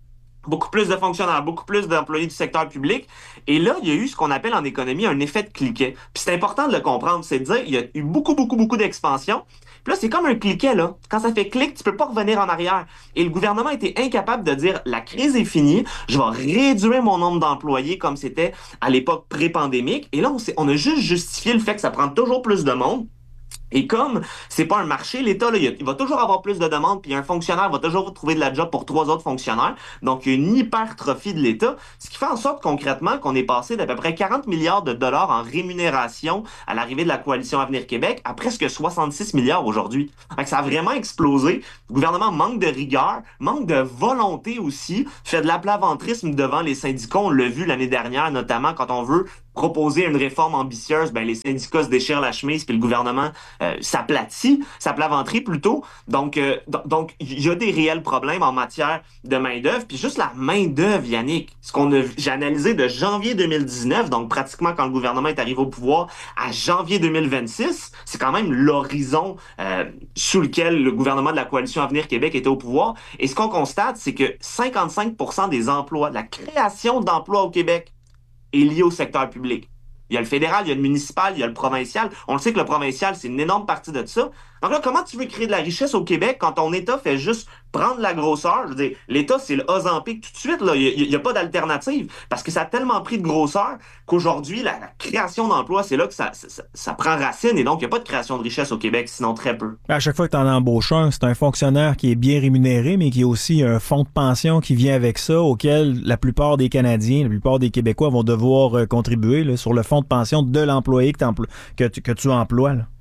beaucoup plus de fonctionnaires, beaucoup plus d'employés du secteur public. Et là, il y a eu ce qu'on appelle en économie un effet de cliquet. Puis c'est important de le comprendre, c'est de dire il y a eu beaucoup, beaucoup, beaucoup d'expansion. Puis là, c'est comme un cliquet, là. Quand ça fait clic, tu peux pas revenir en arrière. Et le gouvernement était incapable de dire la crise est finie, je vais réduire mon nombre d'employés comme c'était à l'époque pré-pandémique. Et là, on, s'est, on a juste justifié le fait que ça prend toujours plus de monde. Et comme c'est pas un marché, l'État, là, il va toujours avoir plus de demandes, puis un fonctionnaire va toujours trouver de la job pour trois autres fonctionnaires. Donc, il y a une hypertrophie de l'État, ce qui fait en sorte concrètement qu'on est passé d'à peu près quarante milliards de dollars en rémunération à l'arrivée de la Coalition Avenir Québec à presque soixante-six milliards aujourd'hui. Fait que ça a vraiment explosé. Le gouvernement manque de rigueur, manque de volonté aussi, fait de l'aplaventrisme devant les syndicats. On l'a vu l'année dernière, notamment quand on veut proposer une réforme ambitieuse, ben les syndicats se déchirent la chemise puis le gouvernement euh, s'aplatit, s'aplaventrit plutôt. Donc, euh, d- donc il y a des réels problèmes en matière de main-d'œuvre. Puis juste la main-d'œuvre, Yannick, ce qu'on a, j'ai analysé de janvier deux mille dix-neuf, donc pratiquement quand le gouvernement est arrivé au pouvoir, à janvier deux mille vingt-six, c'est quand même l'horizon euh, sous lequel le gouvernement de la Coalition Avenir Québec était au pouvoir. Et ce qu'on constate, c'est que cinquante-cinq pour cent des emplois, de la création d'emplois au Québec, est lié au secteur public. Il y a le fédéral, il y a le municipal, il y a le provincial. On le sait que le provincial, c'est une énorme partie de ça. Donc là, comment tu veux créer de la richesse au Québec quand ton État fait juste prendre la grosseur? Je veux dire, l'État, c'est le Ozempic tout de suite, là. Il n'y a, a pas d'alternative. Parce que ça a tellement pris de grosseur qu'aujourd'hui, la, la création d'emplois, c'est là que ça, ça, ça prend racine. Et donc, il n'y a pas de création de richesse au Québec, sinon très peu. À chaque fois que tu en embauches un, c'est un fonctionnaire qui est bien rémunéré, mais qui a aussi un fonds de pension qui vient avec ça, auquel la plupart des Canadiens, la plupart des Québécois vont devoir euh, contribuer là, sur le fonds de pension de l'employé que, que, tu, que tu emploies. Là.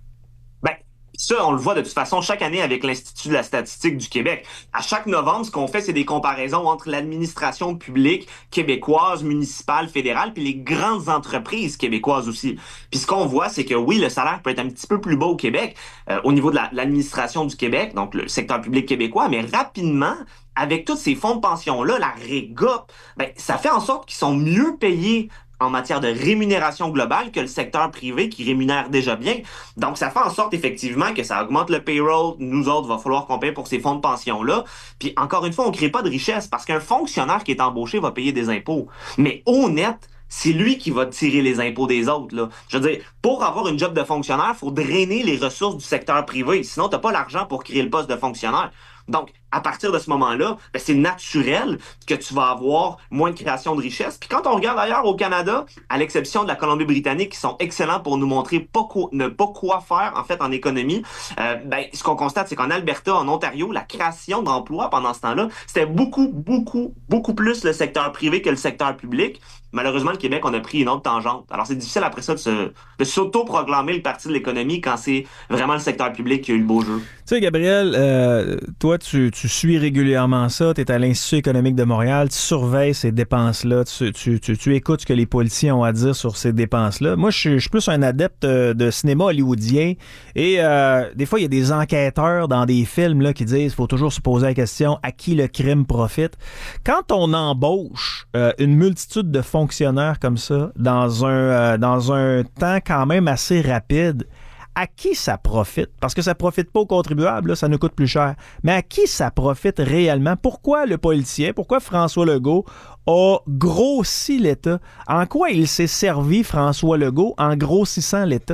Ça, on le voit de toute façon chaque année avec l'Institut de la statistique du Québec. À chaque novembre, ce qu'on fait, c'est des comparaisons entre l'administration publique québécoise, municipale, fédérale, puis les grandes entreprises québécoises aussi. Puis ce qu'on voit, c'est que oui, le salaire peut être un petit peu plus bas au Québec, euh, au niveau de la, l'administration du Québec, donc le secteur public québécois, mais rapidement, avec tous ces fonds de pension-là, la régop, ben, ça fait en sorte qu'ils sont mieux payés en matière de rémunération globale que le secteur privé qui rémunère déjà bien. Donc, ça fait en sorte effectivement que ça augmente le payroll. Nous autres, il va falloir qu'on paye pour ces fonds de pension-là. Puis, encore une fois, on ne crée pas de richesse parce qu'un fonctionnaire qui est embauché va payer des impôts. Mais honnête, c'est lui qui va tirer les impôts des autres, là. Je veux dire, pour avoir une job de fonctionnaire, il faut drainer les ressources du secteur privé. Sinon, tu n'as pas l'argent pour créer le poste de fonctionnaire. Donc, à partir de ce moment-là, ben, c'est naturel que tu vas avoir moins de création de richesse. Puis quand on regarde ailleurs au Canada, à l'exception de la Colombie-Britannique, qui sont excellents pour nous montrer pas quoi, ne pas quoi faire, en fait, en économie, euh, ben, ce qu'on constate, c'est qu'en Alberta, en Ontario, la création d'emplois pendant ce temps-là, c'était beaucoup, beaucoup, beaucoup plus le secteur privé que le secteur public. Malheureusement, le Québec, on a pris une autre tangente. Alors, c'est difficile après ça de, se, de s'auto-proclamer le parti de l'économie quand c'est vraiment le secteur public qui a eu le beau jeu. Tu sais, Gabriel, euh, toi, tu, tu suis régulièrement ça. Tu es à l'Institut économique de Montréal. Tu surveilles ces dépenses-là. Tu, tu, tu, tu écoutes ce que les politiciens ont à dire sur ces dépenses-là. Moi, je suis, je suis plus un adepte de cinéma hollywoodien. Et euh, des fois, il y a des enquêteurs dans des films là, qui disent qu'il faut toujours se poser la question à qui le crime profite. Quand on embauche euh, une multitude de fonctionnaires comme ça dans un, euh, dans un temps quand même assez rapide, à qui ça profite? Parce que ça profite pas aux contribuables, là, ça nous coûte plus cher. Mais à qui ça profite réellement? Pourquoi le politicien, pourquoi François Legault a grossi l'État? En quoi il s'est servi, François Legault, en grossissant l'État?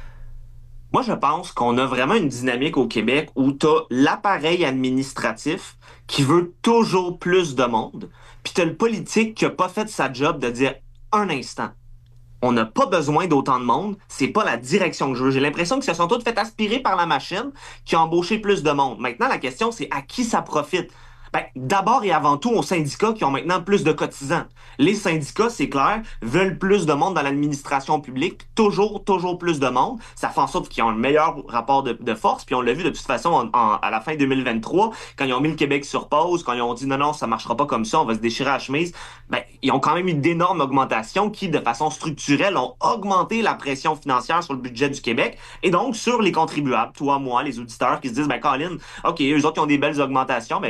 Moi, je pense qu'on a vraiment une dynamique au Québec où tu as l'appareil administratif qui veut toujours plus de monde, puis tu as le politique qui n'a pas fait sa job de dire un instant. On n'a pas besoin d'autant de monde, c'est pas la direction que je veux. J'ai l'impression qu'ils se sont tous fait aspirer par la machine qui a embauché plus de monde. Maintenant, la question, c'est à qui ça profite? Ben, d'abord et avant tout aux syndicats qui ont maintenant plus de cotisants. Les syndicats, c'est clair, veulent plus de monde dans l'administration publique, toujours, toujours plus de monde. Ça fait en sorte qu'ils ont un meilleur rapport de, de force, puis on l'a vu de toute façon en, en, à la fin deux mille vingt-trois, quand ils ont mis le Québec sur pause, quand ils ont dit non, non, ça marchera pas comme ça, on va se déchirer la chemise, ben, ils ont quand même eu d'énormes augmentations qui, de façon structurelle, ont augmenté la pression financière sur le budget du Québec, et donc sur les contribuables, toi, moi, les auditeurs qui se disent, ben, Colin, OK, eux autres, ils ont des belles augmentations, ben, ça veut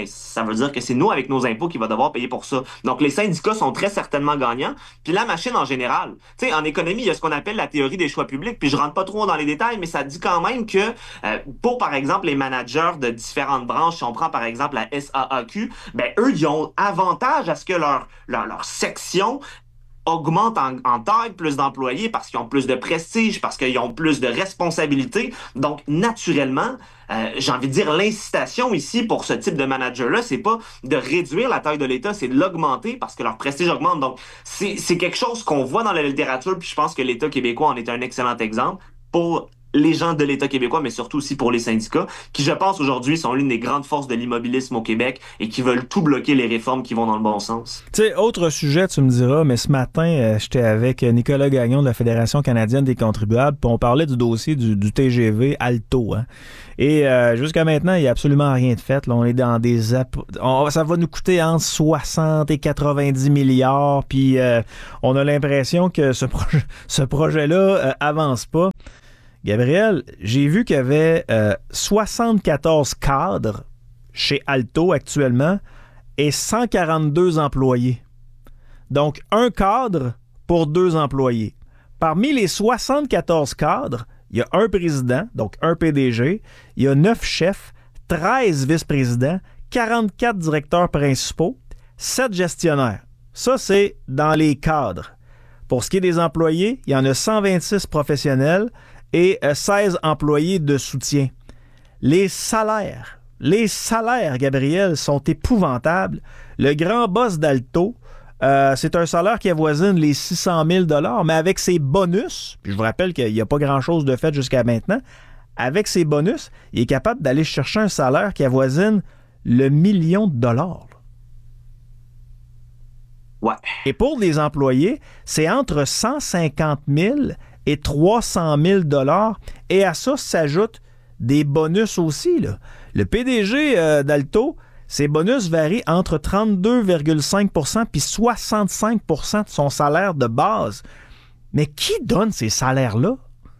veut dire que c'est nous, avec nos impôts, qui va devoir payer pour ça. Donc, les syndicats sont très certainement gagnants. Puis la machine en général. Tu sais, en économie, il y a ce qu'on appelle la théorie des choix publics. Puis je rentre pas trop dans les détails, mais ça dit quand même que euh, pour, par exemple, les managers de différentes branches, si on prend, par exemple, la S A A Q, ben eux, ils ont avantage à ce que leur, leur, leur section augmente en, en taille, plus d'employés parce qu'ils ont plus de prestige, parce qu'ils ont plus de responsabilités. Donc, naturellement, euh, j'ai envie de dire, l'incitation ici pour ce type de manager-là, c'est pas de réduire la taille de l'État, c'est de l'augmenter parce que leur prestige augmente. Donc, c'est, c'est quelque chose qu'on voit dans la littérature, puis je pense que l'État québécois en est un excellent exemple pour les gens de l'État québécois, mais surtout aussi pour les syndicats, qui, je pense, aujourd'hui, sont l'une des grandes forces de l'immobilisme au Québec et qui veulent tout bloquer les réformes qui vont dans le bon sens. Tu sais, autre sujet, tu me diras, mais ce matin, euh, j'étais avec Nicolas Gagnon de la Fédération canadienne des contribuables, puis on parlait du dossier du, du T G V Alto, hein. Et euh, jusqu'à maintenant, il n'y a absolument rien de fait. Là, on est dans des... App... On, ça va nous coûter entre soixante et quatre-vingt-dix milliards, puis euh, on a l'impression que ce, projet, ce projet-là euh, avance pas. Gabriel, j'ai vu qu'il y avait euh, soixante-quatorze cadres chez Alto actuellement et cent quarante-deux employés. Donc, un cadre pour deux employés. Parmi les soixante-quatorze cadres, il y a un président, donc un P D G, il y a neuf chefs, treize vice-présidents, quarante-quatre directeurs principaux, sept gestionnaires. Ça, c'est dans les cadres. Pour ce qui est des employés, il y en a cent vingt-six professionnels et seize employés de soutien. Les salaires, les salaires, Gabriel, sont épouvantables. Le grand boss d'Alto, euh, c'est un salaire qui avoisine les six cent mille dollars, mais avec ses bonus, puis je vous rappelle qu'il n'y a pas grand-chose de fait jusqu'à maintenant, avec ses bonus, il est capable d'aller chercher un salaire qui avoisine le million de dollars. Ouais. Et pour les employés, c'est entre cent cinquante mille et trois cent mille dollars. Et à ça s'ajoutent des bonus aussi, là. Le P D G euh, d'Alto, ses bonus varient entre trente-deux virgule cinq pour cent puis soixante-cinq pour cent de son salaire de base. Mais qui donne ces salaires-là?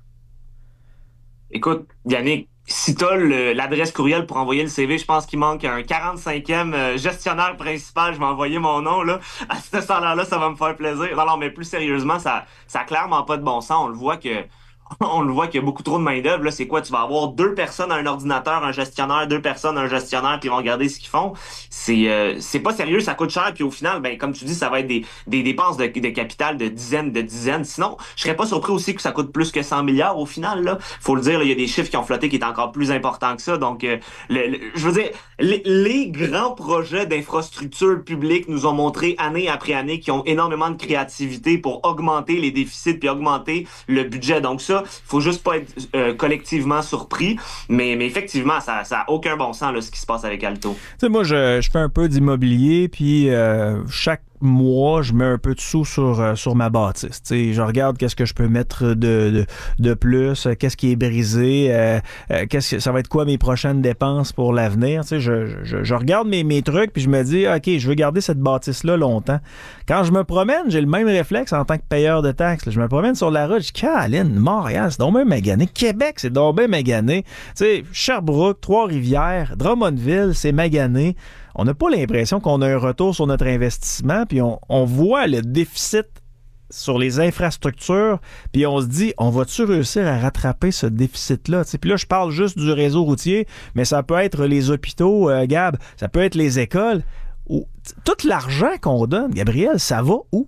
Écoute, Yannick, si tu as l'adresse courriel pour envoyer le C V, je pense qu'il manque un quarante-cinquième euh, gestionnaire principal. Je vais envoyer mon nom là. À ce salaire-là, ça va me faire plaisir. Non, non, mais plus sérieusement, ça ça a clairement pas de bon sens. On le voit que on le voit qu'il y a beaucoup trop de main-d'œuvre. Là, c'est quoi? Tu vas avoir deux personnes à un ordinateur, un gestionnaire, deux personnes à un gestionnaire, puis ils vont regarder ce qu'ils font. C'est euh, c'est pas sérieux, ça coûte cher, puis au final, ben comme tu dis, ça va être des, des dépenses de, de capital de dizaines de dizaines. Sinon, je serais pas surpris aussi que ça coûte plus que cent milliards au final. Là. Faut le dire, là, il y a des chiffres qui ont flotté qui est encore plus importants que ça. Donc, euh, le, le, je veux dire, les, les grands projets d'infrastructures publiques nous ont montré année après année qu'ils ont énormément de créativité pour augmenter les déficits puis augmenter le budget. Donc ça, faut juste pas être euh, collectivement surpris, mais, mais effectivement, ça ça a aucun bon sens là, ce qui se passe avec Alto. Tu sais, moi, je, je fais un peu d'immobilier, puis euh, chaque mois, je mets un peu de sous sur, euh, sur ma bâtisse. T'sais, je regarde qu'est-ce que je peux mettre de, de, de plus, euh, qu'est-ce qui est brisé, euh, euh, qu'est-ce que, ça va être quoi mes prochaines dépenses pour l'avenir. T'sais, je, je, je regarde mes, mes trucs, puis je me dis, OK, je veux garder cette bâtisse-là longtemps. Quand je me promène, j'ai le même réflexe en tant que payeur de taxes. Là. Je me promène sur la route, je dis, Caroline, Montréal, c'est donc bien magané. Québec, c'est donc bien magané. T'sais, Sherbrooke, Trois-Rivières, Drummondville, c'est magané. On n'a pas l'impression qu'on a un retour sur notre investissement, puis on, on voit le déficit sur les infrastructures, puis on se dit, on va-tu réussir à rattraper ce déficit-là? Puis là, je parle juste du réseau routier, mais ça peut être les hôpitaux, euh, Gab, ça peut être les écoles. Où, tout l'argent qu'on donne, Gabriel, ça va où?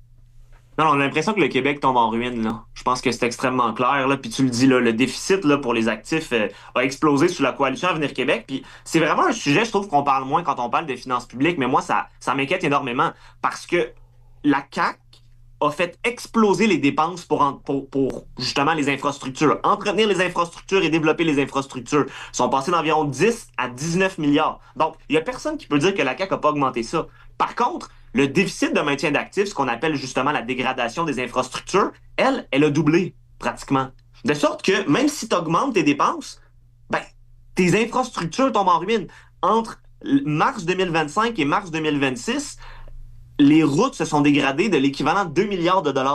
Non, on a l'impression que le Québec tombe en ruine, là. Je pense que c'est extrêmement clair, là. Puis tu le dis, là, le déficit, là, pour les actifs euh, a explosé sous la coalition Avenir Québec. Puis c'est vraiment un sujet, je trouve, qu'on parle moins quand on parle des finances publiques. Mais moi, ça, ça m'inquiète énormément parce que la C A Q a fait exploser les dépenses pour, pour, pour justement les infrastructures. Entretenir les infrastructures et développer les infrastructures sont passés d'environ dix à dix-neuf milliards. Donc, il n'y a personne qui peut dire que la C A Q n'a pas augmenté ça. Par contre, le déficit de maintien d'actifs, ce qu'on appelle justement la dégradation des infrastructures, elle, elle a doublé pratiquement. De sorte que même si tu augmentes tes dépenses, ben, tes infrastructures tombent en ruine. Entre mars deux mille vingt-cinq et mars deux mille vingt-six, les routes se sont dégradées de l'équivalent de deux milliards de dollars.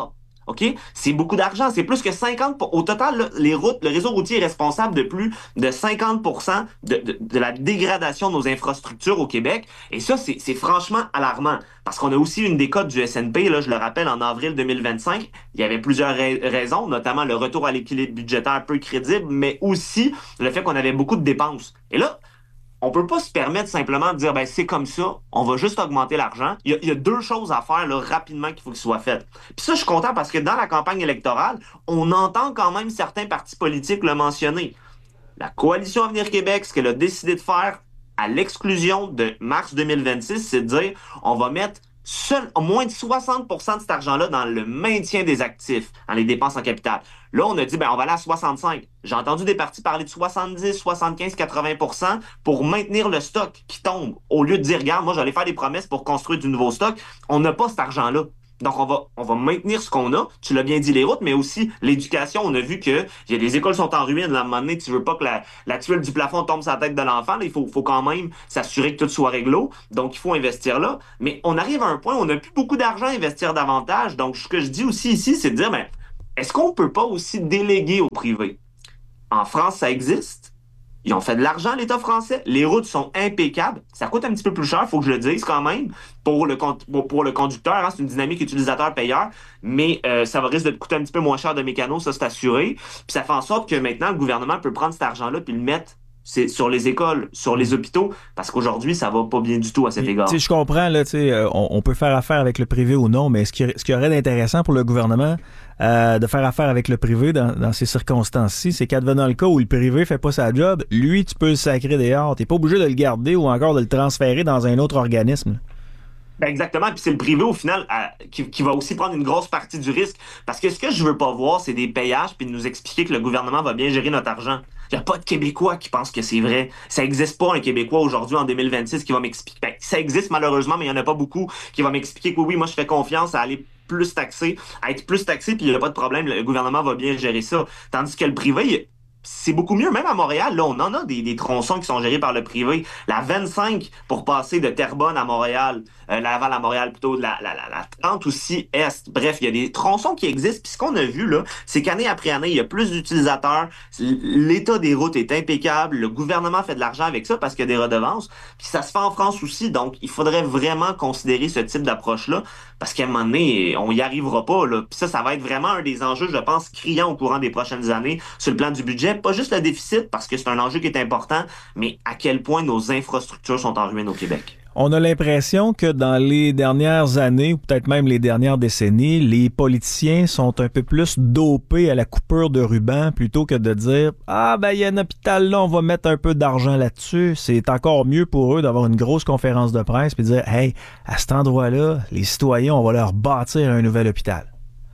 OK? C'est beaucoup d'argent. C'est plus que cinquante pour... Au total, là, les routes, le réseau routier est responsable de plus de cinquante pour cent de, de, de la dégradation de nos infrastructures au Québec. Et ça, c'est, c'est franchement alarmant. Parce qu'on a aussi une des cotes du S N P, là, je le rappelle, en avril deux mille vingt-cinq. Il y avait plusieurs ra- raisons, notamment le retour à l'équilibre budgétaire peu crédible, mais aussi le fait qu'on avait beaucoup de dépenses. Et là, on peut pas se permettre simplement de dire, ben c'est comme ça, on va juste augmenter l'argent. Il y a, il y a deux choses à faire là, rapidement qu'il faut qu'ils soient faites. Puis ça, je suis content parce que dans la campagne électorale, on entend quand même certains partis politiques le mentionner. La Coalition Avenir Québec, ce qu'elle a décidé de faire à l'exclusion de mars deux mille vingt-six, c'est de dire, on va mettre seul, moins de soixante pour cent de cet argent-là dans le maintien des actifs, dans les dépenses en capital. Là, on a dit, ben, on va aller à soixante-cinq. J'ai entendu des partis parler de soixante-dix, soixante-quinze, quatre-vingts pour cent pour maintenir le stock qui tombe. Au lieu de dire, regarde, moi, j'allais faire des promesses pour construire du nouveau stock. On n'a pas cet argent-là. Donc, on va, on va maintenir ce qu'on a. Tu l'as bien dit, les routes, mais aussi l'éducation. On a vu que il y a des écoles qui sont en ruine. Là, à un moment donné, tu veux pas que la, la tuile du plafond tombe sur la tête de l'enfant. Là, il faut, faut quand même s'assurer que tout soit réglo. Donc, il faut investir là. Mais on arrive à un point où on n'a plus beaucoup d'argent à investir davantage. Donc, ce que je dis aussi ici, c'est de dire, ben, est-ce qu'on peut pas aussi déléguer au privé? En France, ça existe. Ils ont fait de l'argent, l'État français. Les routes sont impeccables. Ça coûte un petit peu plus cher, il faut que je le dise quand même, pour le, pour, pour le conducteur. Hein, c'est une dynamique utilisateur-payeur, mais euh, ça va risquer de coûter un petit peu moins cher de mécano, ça c'est assuré. Puis ça fait en sorte que maintenant, le gouvernement peut prendre cet argent-là puis le mettre c'est sur les écoles, sur les hôpitaux, parce qu'aujourd'hui, ça va pas bien du tout à cet égard. Je comprends, là, euh, on, on peut faire affaire avec le privé ou non, mais ce qui, ce qui aurait d'intéressant pour le gouvernement euh, de faire affaire avec le privé dans, dans ces circonstances-ci, c'est qu'advenant le cas où le privé fait pas sa job, lui, tu peux le sacrer dehors. T'es pas obligé de le garder ou encore de le transférer dans un autre organisme. Ben exactement, puis c'est le privé au final à, qui, qui va aussi prendre une grosse partie du risque, parce que ce que je veux pas voir, c'est des payages puis de nous expliquer que le gouvernement va bien gérer notre argent. Il n'y a pas de Québécois qui pensent que c'est vrai. Ça n'existe pas un Québécois aujourd'hui en deux mille vingt-six qui va m'expliquer. Ben, ça existe malheureusement, mais il n'y en a pas beaucoup qui va m'expliquer que oui, oui, moi je fais confiance à aller plus taxer, à être plus taxé, puis il n'y a pas de problème, le gouvernement va bien gérer ça. Tandis que le privé, il, c'est beaucoup mieux. Même à Montréal, là, on en a des, des tronçons qui sont gérés par le privé. La vingt-cinq pour passer de Terrebonne à Montréal, euh, Laval à Montréal plutôt, la, la, la, la trente aussi Est. Bref, il y a des tronçons qui existent. Puis ce qu'on a vu, là, c'est qu'année après année, il y a plus d'utilisateurs. L'état des routes est impeccable. Le gouvernement fait de l'argent avec ça parce qu'il y a des redevances. Puis ça se fait en France aussi. Donc, il faudrait vraiment considérer ce type d'approche-là parce qu'à un moment donné, on y arrivera pas, là. Puis ça, ça va être vraiment un des enjeux, je pense, criants au courant des prochaines années sur le plan du budget. Pas juste le déficit, parce que c'est un enjeu qui est important, mais à quel point nos infrastructures sont en ruine au Québec. On a l'impression que dans les dernières années, ou peut-être même les dernières décennies, les politiciens sont un peu plus dopés à la coupure de ruban plutôt que de dire « Ah, ben il y a un hôpital là, on va mettre un peu d'argent là-dessus. » C'est encore mieux pour eux d'avoir une grosse conférence de presse et de dire « Hey, à cet endroit-là, les citoyens, on va leur bâtir un nouvel hôpital. »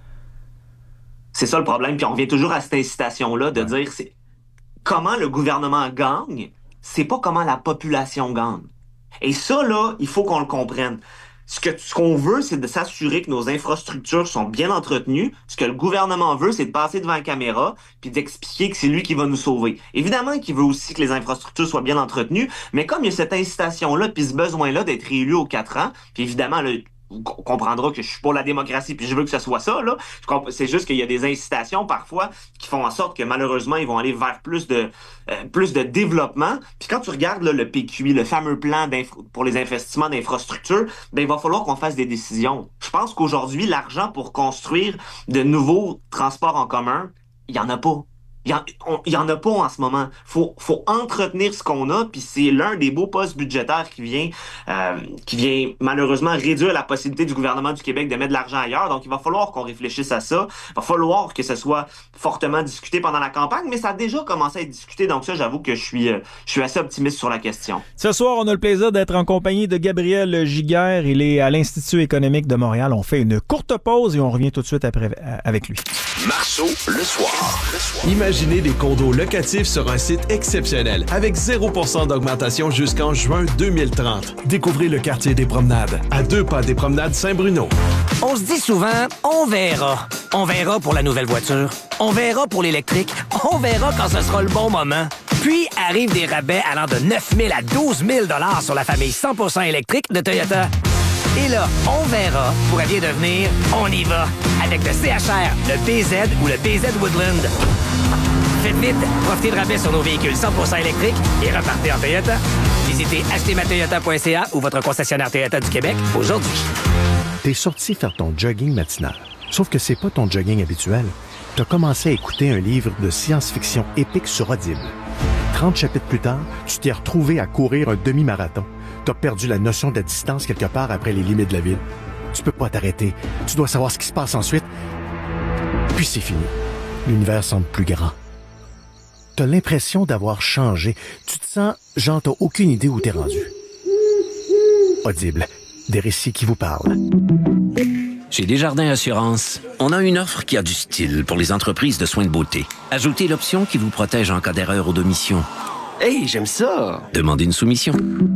C'est ça le problème, puis on revient toujours à cette incitation-là de dire c'est comment le gouvernement gagne, c'est pas comment la population gagne. Et ça, là, il faut qu'on le comprenne. Ce que ce qu'on veut, c'est de s'assurer que nos infrastructures sont bien entretenues. Ce que le gouvernement veut, c'est de passer devant la caméra puis d'expliquer que c'est lui qui va nous sauver. Évidemment qu'il veut aussi que les infrastructures soient bien entretenues, mais comme il y a cette incitation-là puis ce besoin-là d'être élu aux quatre ans, puis évidemment, là, on comprendra que je suis pour la démocratie puis je veux que ce soit ça, là. C'est juste qu'il y a des incitations parfois qui font en sorte que malheureusement ils vont aller vers plus de euh, plus de développement. Puis quand tu regardes là, le P Q I, le fameux plan pour les investissements d'infrastructures, ben il va falloir qu'on fasse des décisions. Je pense qu'aujourd'hui l'argent pour construire de nouveaux transports en commun, il y en a pas. Il y, en, on, il y en a pas en ce moment. Faut, faut entretenir ce qu'on a, puis c'est l'un des beaux postes budgétaires qui vient, euh, qui vient malheureusement réduire la possibilité du gouvernement du Québec de mettre de l'argent ailleurs. Donc, il va falloir qu'on réfléchisse à ça. Il va falloir que ce soit fortement discuté pendant la campagne, mais ça a déjà commencé à être discuté. Donc ça, j'avoue que je suis, euh, je suis assez optimiste sur la question. Ce soir, on a le plaisir d'être en compagnie de Gabriel Giguère. Il est à l'Institut économique de Montréal. On fait une courte pause et on revient tout de suite après avec lui. Marceau, le soir. Le soir. Imaginez des condos locatifs sur un site exceptionnel avec zéro pour cent d'augmentation jusqu'en juin deux mille trente. Découvrez le quartier des Promenades, à deux pas des Promenades Saint-Bruno. On se dit souvent, on verra. On verra pour la nouvelle voiture. On verra pour l'électrique. On verra quand ce sera le bon moment. Puis arrivent des rabais allant de neuf mille à douze mille dollars sur la famille cent pour cent électrique de Toyota. Et là, on verra pourrait bien devenir on y va avec le C H R, le B Z ou le B Z Woodland. Faites vite, profitez de rabais sur nos véhicules cent pour cent électriques et repartez en Toyota. Visitez acheter ma toyota point c a ou votre concessionnaire Toyota du Québec aujourd'hui. T'es sorti faire ton jogging matinal. Sauf que c'est pas ton jogging habituel. T'as commencé à écouter un livre de science-fiction épique sur Audible. trente chapitres plus tard, tu t'es retrouvé à courir un demi-marathon. T'as perdu la notion de la distance quelque part après les limites de la ville. Tu peux pas t'arrêter. Tu dois savoir ce qui se passe ensuite. Puis c'est fini. L'univers semble plus grand. T'as l'impression d'avoir changé. Tu te sens genre t'as aucune idée où t'es rendu. Audible. Des récits qui vous parlent. Chez Desjardins Assurance, on a une offre qui a du style pour les entreprises de soins de beauté. Ajoutez l'option qui vous protège en cas d'erreur ou d'omission. Hey, j'aime ça! Demandez une soumission.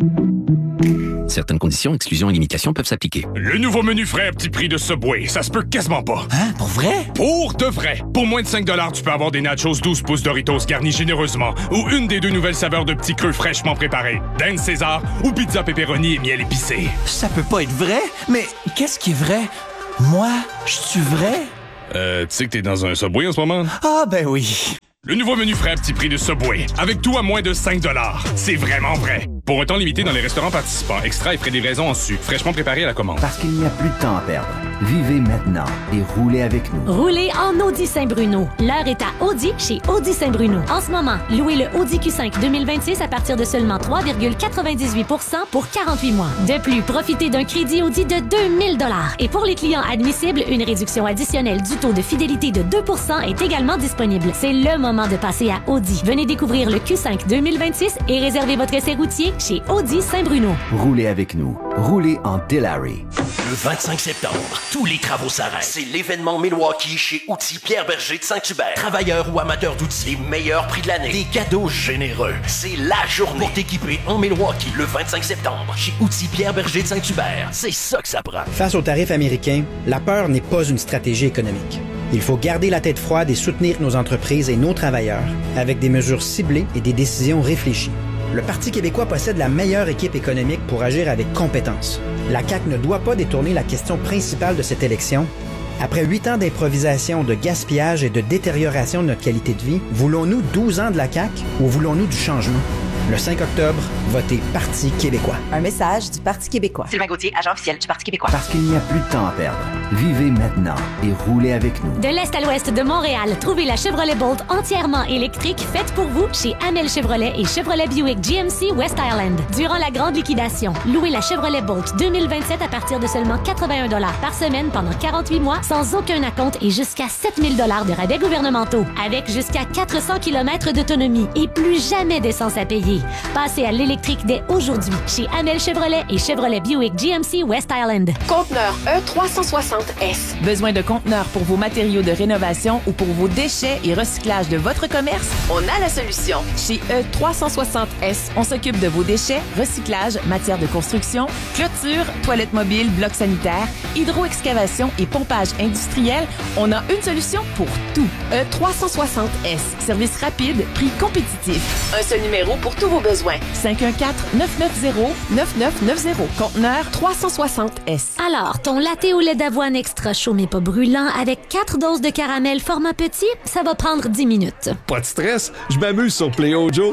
Certaines conditions, exclusions et limitations peuvent s'appliquer. Le nouveau menu frais à petit prix de Subway, ça se peut quasiment pas. Hein? Pour vrai? Pour de vrai! Pour moins de cinq dollars, tu peux avoir des nachos douze pouces Doritos garnis généreusement ou une des deux nouvelles saveurs de petits creux fraîchement préparés, Dance César ou pizza pepperoni et miel épicé. Ça peut pas être vrai? Mais qu'est-ce qui est vrai? Moi, je suis vrai? Euh, tu sais que t'es dans un Subway en ce moment? Ah, ben oui. Le nouveau menu frais à petit prix de Subway, avec tout à moins de cinq dollars. C'est vraiment vrai. Pour un temps limité dans les restaurants participants, extra et frais de livraison en sucre, fraîchement préparé à la commande. Parce qu'il n'y a plus de temps à perdre. Vivez maintenant et roulez avec nous. Roulez en Audi Saint-Bruno. L'heure est à Audi chez Audi Saint-Bruno. En ce moment, louez le Audi Q cinq deux mille vingt-six à partir de seulement trois virgule quatre-vingt-dix-huit pour cent pour quarante-huit mois. De plus, profitez d'un crédit Audi de deux mille dollars. Et pour les clients admissibles, une réduction additionnelle du taux de fidélité de deux pour cent est également disponible. C'est le moment de passer à Audi. Venez découvrir le Q cinq deux mille vingt-six et réservez votre essai routier chez Audi Saint-Bruno. Roulez avec nous. Roulez en Delary. Le vingt-cinq septembre, tous les travaux s'arrêtent. C'est l'événement Milwaukee chez Outils Pierre Berger de Saint-Hubert. Travailleurs ou amateurs d'outils, les meilleurs prix de l'année. Des cadeaux généreux. C'est la journée pour t'équiper en Milwaukee le vingt-cinq septembre chez Outils Pierre Berger de Saint-Hubert. C'est ça que ça prend. Face aux tarifs américains, la peur n'est pas une stratégie économique. Il faut garder la tête froide et soutenir nos entreprises et nos travailleurs avec des mesures ciblées et des décisions réfléchies. Le Parti québécois possède la meilleure équipe économique pour agir avec compétence. La C A Q ne doit pas détourner la question principale de cette élection. Après huit ans d'improvisation, de gaspillage et de détérioration de notre qualité de vie, voulons-nous douze ans de la C A Q ou voulons-nous du changement? Le cinq octobre, votez Parti québécois. Un message du Parti québécois. Sylvain Gauthier, agent officiel du Parti québécois. Parce qu'il n'y a plus de temps à perdre. Vivez maintenant et roulez avec nous. De l'Est à l'Ouest de Montréal, trouvez la Chevrolet Bolt entièrement électrique faite pour vous chez Amel Chevrolet et Chevrolet Buick G M C West Island. Durant la grande liquidation, louez la Chevrolet Bolt deux mille vingt-sept à partir de seulement quatre-vingt-un dollars par semaine pendant quarante-huit mois sans aucun acompte et jusqu'à sept mille dollars de rabais gouvernementaux. Avec jusqu'à quatre cents kilomètres d'autonomie et plus jamais d'essence à payer. Passez à l'électrique dès aujourd'hui chez Amel Chevrolet et Chevrolet Buick G M C West Island. Conteneur E trois cent soixante S. Besoin de conteneurs pour vos matériaux de rénovation ou pour vos déchets et recyclage de votre commerce? On a la solution. Chez E trois cent soixante S, on s'occupe de vos déchets, recyclage, matière de construction, clôture, toilettes mobiles, blocs sanitaires, hydro-excavation et pompage industriel. On a une solution pour tout. E trois cent soixante S. Service rapide, prix compétitif. Un seul numéro pour tous vos besoins. cinq un quatre, neuf neuf zéro, neuf neuf neuf zéro. Conteneur trois cent soixante S. Alors, ton latte au lait d'avoine extra chaud mais pas brûlant avec quatre doses de caramel format petit, ça va prendre dix minutes. Pas de stress, je m'amuse sur Play-O-Joe.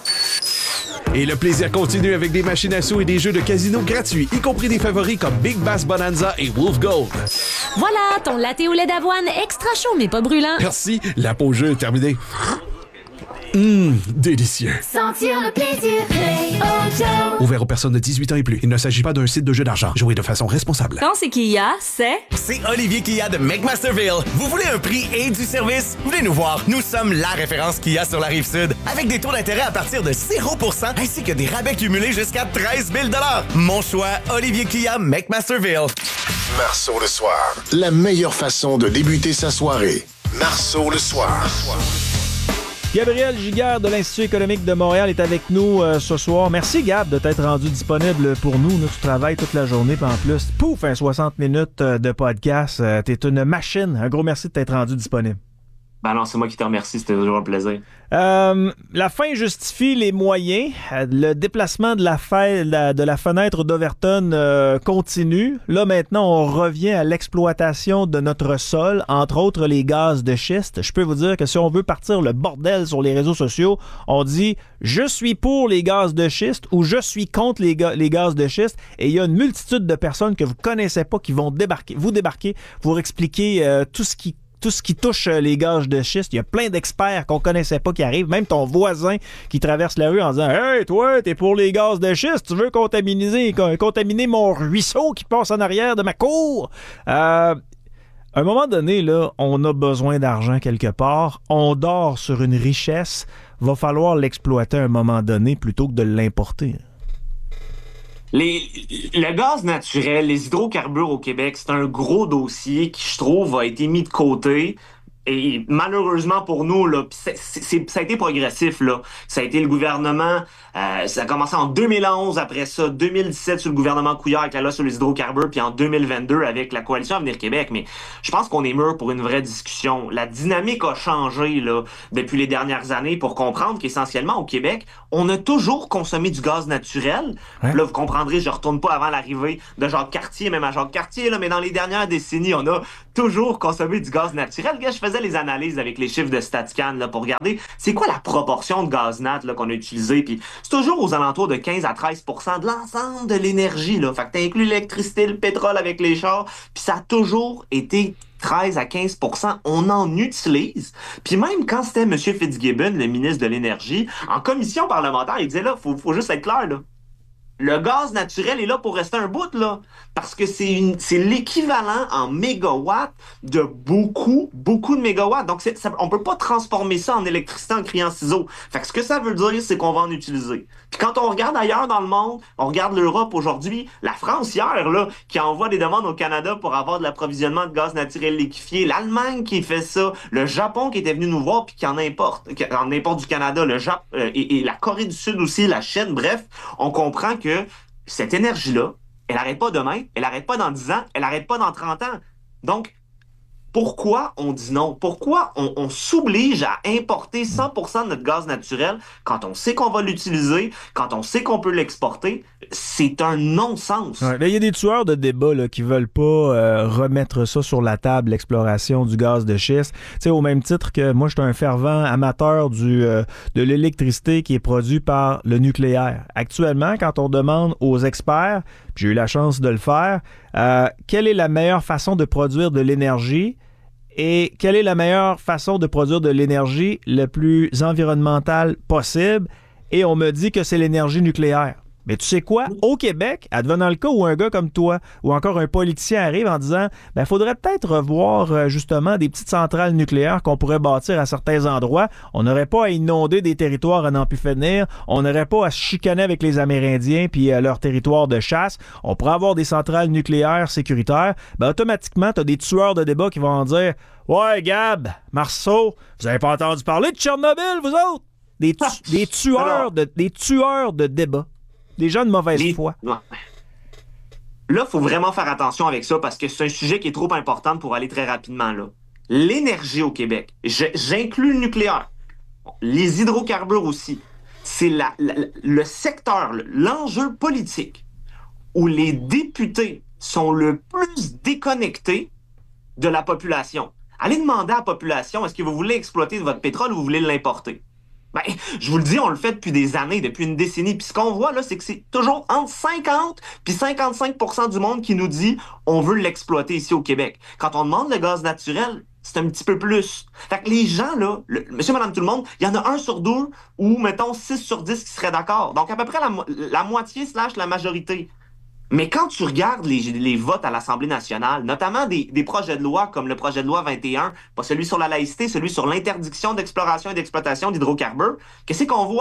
Et le plaisir continue avec des machines à sous et des jeux de casino gratuits, y compris des favoris comme Big Bass Bonanza et Wolf Gold. Voilà, ton latte au lait d'avoine extra chaud mais pas brûlant. Merci, la pause jeu est terminée. Hum, délicieux. Sentir le plaisir, Play-O-Joe. Ouvert aux personnes de dix-huit ans et plus. Il ne s'agit pas d'un site de jeu d'argent. Jouez de façon responsable. Quand c'est Kia, c'est... C'est Olivier Kia de McMasterville. Vous voulez un prix et du service? Venez nous voir. Nous sommes la référence Kia sur la Rive-Sud. Avec des taux d'intérêt à partir de zéro pour cent ainsi que des rabais cumulés jusqu'à treize mille dollars. Mon choix, Olivier Kia, McMasterville. Marceau le soir. La meilleure façon de débuter sa soirée. Marceau le soir. Gabriel Giguère de l'Institut économique de Montréal est avec nous euh, ce soir. Merci Gab de t'être rendu disponible pour nous. Nous, tu travailles toute la journée, puis en plus, pouf, un soixante minutes de podcast. Euh, t'es une machine. Un gros merci de t'être rendu disponible. Ben non, c'est moi qui te remercie, c'était toujours un plaisir. Euh, la fin justifie les moyens. Le déplacement de la, fa- la, de la fenêtre d'Overton euh, continue. Là, maintenant, on revient à l'exploitation de notre sol, entre autres les gaz de schiste. Je peux vous dire que si on veut partir le bordel sur les réseaux sociaux, on dit « Je suis pour les gaz de schiste » ou « Je suis contre les, ga- les gaz de schiste ». Et il y a une multitude de personnes que vous ne connaissez pas qui vont débarquer, vous débarquer pour expliquer euh, tout ce qui Tout ce qui touche les gaz de schiste. Il y a plein d'experts qu'on connaissait pas qui arrivent. Même ton voisin qui traverse la rue en disant « Hey, toi, t'es pour les gaz de schiste, tu veux contaminer, contaminer mon ruisseau qui passe en arrière de ma cour? Euh, » À un moment donné, là, on a besoin d'argent quelque part. On dort sur une richesse. Va falloir l'exploiter à un moment donné plutôt que de l'importer. Les, le gaz naturel, les hydrocarbures au Québec, c'est un gros dossier qui, je trouve, a été mis de côté. Et malheureusement pour nous, là, c'est, c'est, ça a été progressif. Là. Ça a été le gouvernement, euh, ça a commencé en deux mille onze, après ça, deux mille dix-sept sur le gouvernement Couillard avec la loi sur les hydrocarbures, puis en deux mille vingt-deux avec la Coalition Avenir Québec. Mais je pense qu'on est mûr pour une vraie discussion. La dynamique a changé là, depuis les dernières années pour comprendre qu'essentiellement au Québec, on a toujours consommé du gaz naturel. Ouais. Là, vous comprendrez, je retourne pas avant l'arrivée de Jacques Cartier, même à Jacques Cartier, là, mais dans les dernières décennies, on a toujours consommé du gaz naturel. Gars, je faisais les analyses avec les chiffres de StatCan là, pour regarder c'est quoi la proportion de gaz nat là, qu'on a utilisé. Puis c'est toujours aux alentours de quinze à treize pour cent de l'ensemble de l'énergie. Là. Fait que t'as inclus l'électricité, le pétrole avec les chars. Puis ça a toujours été treize à quinze pour cent. On en utilise. Puis même quand c'était M. Fitzgibbon, le ministre de l'Énergie, en commission parlementaire, il disait là, faut, faut juste être clair, là. Le gaz naturel est là pour rester un bout, là. Parce que c'est une, c'est l'équivalent en mégawatts de beaucoup, beaucoup de mégawatts. Donc, c'est, ça, on peut pas transformer ça en électricité en criant ciseaux. Fait que ce que ça veut dire, c'est qu'on va en utiliser. Puis quand on regarde ailleurs dans le monde, on regarde l'Europe aujourd'hui, la France hier, là, qui envoie des demandes au Canada pour avoir de l'approvisionnement de gaz naturel liquéfié, l'Allemagne qui fait ça, le Japon qui était venu nous voir puis qui en importe, qui en importe du Canada, le Japon, euh, et, et la Corée du Sud aussi, la Chine, bref, on comprend que que cette énergie-là, elle n'arrête pas demain, elle n'arrête pas dans dix ans, elle n'arrête pas dans trente ans. Donc, pourquoi on dit non? Pourquoi on, on s'oblige à importer cent pour cent de notre gaz naturel quand on sait qu'on va l'utiliser, quand on sait qu'on peut l'exporter? C'est un non-sens. Ouais, il y a des tueurs de débat là, qui veulent pas euh, remettre ça sur la table, l'exploration du gaz de schiste. T'sais, au même titre que moi, je suis un fervent amateur du, euh, de l'électricité qui est produite par le nucléaire. Actuellement, quand on demande aux experts, puis j'ai eu la chance de le faire, euh, quelle est la meilleure façon de produire de l'énergie? Et quelle est la meilleure façon de produire de l'énergie le plus environnementale possible? Et on me dit que c'est l'énergie nucléaire. Mais tu sais quoi? Au Québec, advenant le cas où un gars comme toi ou encore un politicien arrive en disant « Ben, faudrait peut-être revoir justement des petites centrales nucléaires qu'on pourrait bâtir à certains endroits. On n'aurait pas à inonder des territoires à n'en plus finir. On n'aurait pas à se chicaner avec les Amérindiens puis euh, leur territoire de chasse. On pourrait avoir des centrales nucléaires sécuritaires. » Ben, automatiquement, tu as des tueurs de débat qui vont en dire « Ouais, Gab, Marceau, vous avez pas entendu parler de Tchernobyl, vous autres? » Des, tu- des tueurs de des tueurs de débat. Des gens de mauvaise Les... foi. Ouais. Là, il faut vraiment faire attention avec ça parce que c'est un sujet qui est trop important pour aller très rapidement là. L'énergie au Québec, je, j'inclus le nucléaire, les hydrocarbures aussi, c'est la, la, le secteur, l'enjeu politique où les députés sont le plus déconnectés de la population. Allez demander à la population, est-ce que vous voulez exploiter votre pétrole ou vous voulez l'importer? Ben, je vous le dis, on le fait depuis des années, depuis une décennie. Puis ce qu'on voit, là, c'est que c'est toujours entre cinquante puis cinquante-cinq pour cent du monde qui nous dit on veut l'exploiter ici au Québec. Quand on demande le gaz naturel, c'est un petit peu plus. Fait que les gens, là, le, monsieur, madame, tout le monde, il y en a un sur deux ou, mettons, six sur dix qui seraient d'accord. Donc, à peu près la, la moitié slash la majorité. Mais quand tu regardes les, les votes à l'Assemblée nationale, notamment des, des projets de loi comme le projet de loi vingt et un, pas celui sur la laïcité, celui sur l'interdiction d'exploration et d'exploitation d'hydrocarbures, qu'est-ce qu'on voit?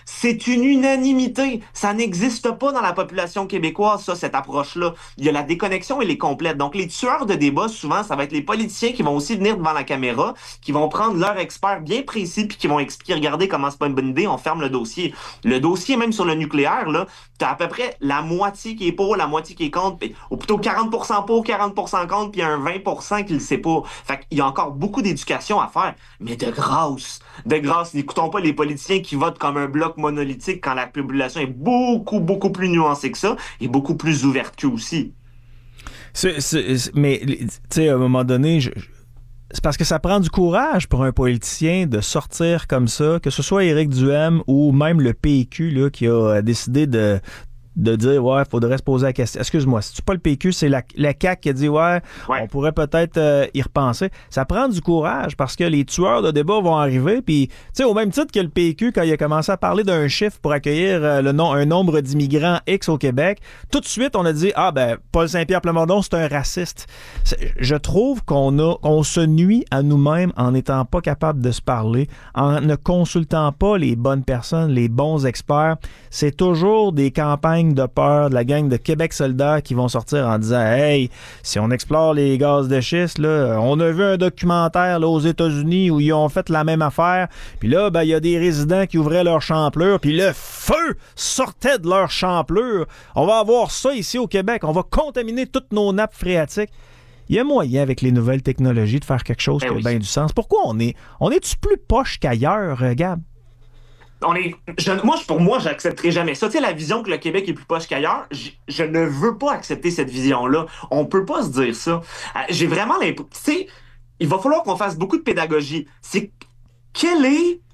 C'est une unanimité. Ça n'existe pas dans la population québécoise, ça, cette approche-là. Il y a la déconnexion, elle est complète. Donc, les tueurs de débat, souvent, ça va être les politiciens qui vont aussi venir devant la caméra, qui vont prendre leur expert bien précis, puis qui vont expliquer, regardez comment c'est pas une bonne idée, on ferme le dossier. Le dossier, même sur le nucléaire, là, t'as à peu près la moitié qui est pour, la moitié qui est contre, puis, ou plutôt quarante pour cent pour, quarante pour cent contre, puis un vingt pour cent qui le sait pas. Fait qu'il y a encore beaucoup d'éducation à faire. Mais de grâce, de grâce, n'écoutons pas les politiciens qui votent comme un bloc monolithique quand la population est beaucoup, beaucoup plus nuancée que ça et beaucoup plus ouverte qu'eux aussi. C'est, c'est, c'est, mais, tu sais, à un moment donné, je, c'est parce que ça prend du courage pour un politicien de sortir comme ça, que ce soit Éric Duhaime ou même le P Q là, qui a décidé de... de dire, ouais, il faudrait se poser la question. Excuse-moi, si c'est pas le P Q, c'est la, la C A Q qui a dit, ouais, ouais. on pourrait peut-être euh, y repenser. Ça prend du courage parce que les tueurs de débat vont arriver. Puis, tu sais, au même titre que le P Q, quand il a commencé à parler d'un chiffre pour accueillir euh, le nom, un nombre d'immigrants X au Québec, tout de suite, on a dit, ah, ben, Paul Saint-Pierre Plamondon, c'est un raciste. C'est, je trouve qu'on a, on se nuit à nous-mêmes en n'étant pas capable de se parler, en ne consultant pas les bonnes personnes, les bons experts. C'est toujours des campagnes de peur de la gang de Québec soldats qui vont sortir en disant « Hey, si on explore les gaz de schiste, là, on a vu un documentaire là, aux États-Unis où ils ont fait la même affaire, puis là, ben, il y a des résidents qui ouvraient leur champlure, puis le feu sortait de leur champlure. On va avoir ça ici au Québec. On va contaminer toutes nos nappes phréatiques. » Il y a moyen, avec les nouvelles technologies, de faire quelque chose ben qui oui. a bien du sens. Pourquoi on est... On est-tu plus poche qu'ailleurs, Gab? On est, je, moi, pour moi, j'accepterai jamais ça. Tu sais, la vision que le Québec est plus poche qu'ailleurs, je, je ne veux pas accepter cette vision-là. On peut pas se dire ça. J'ai vraiment l'impression... Tu sais, il va falloir qu'on fasse beaucoup de pédagogie. C'est... Quel est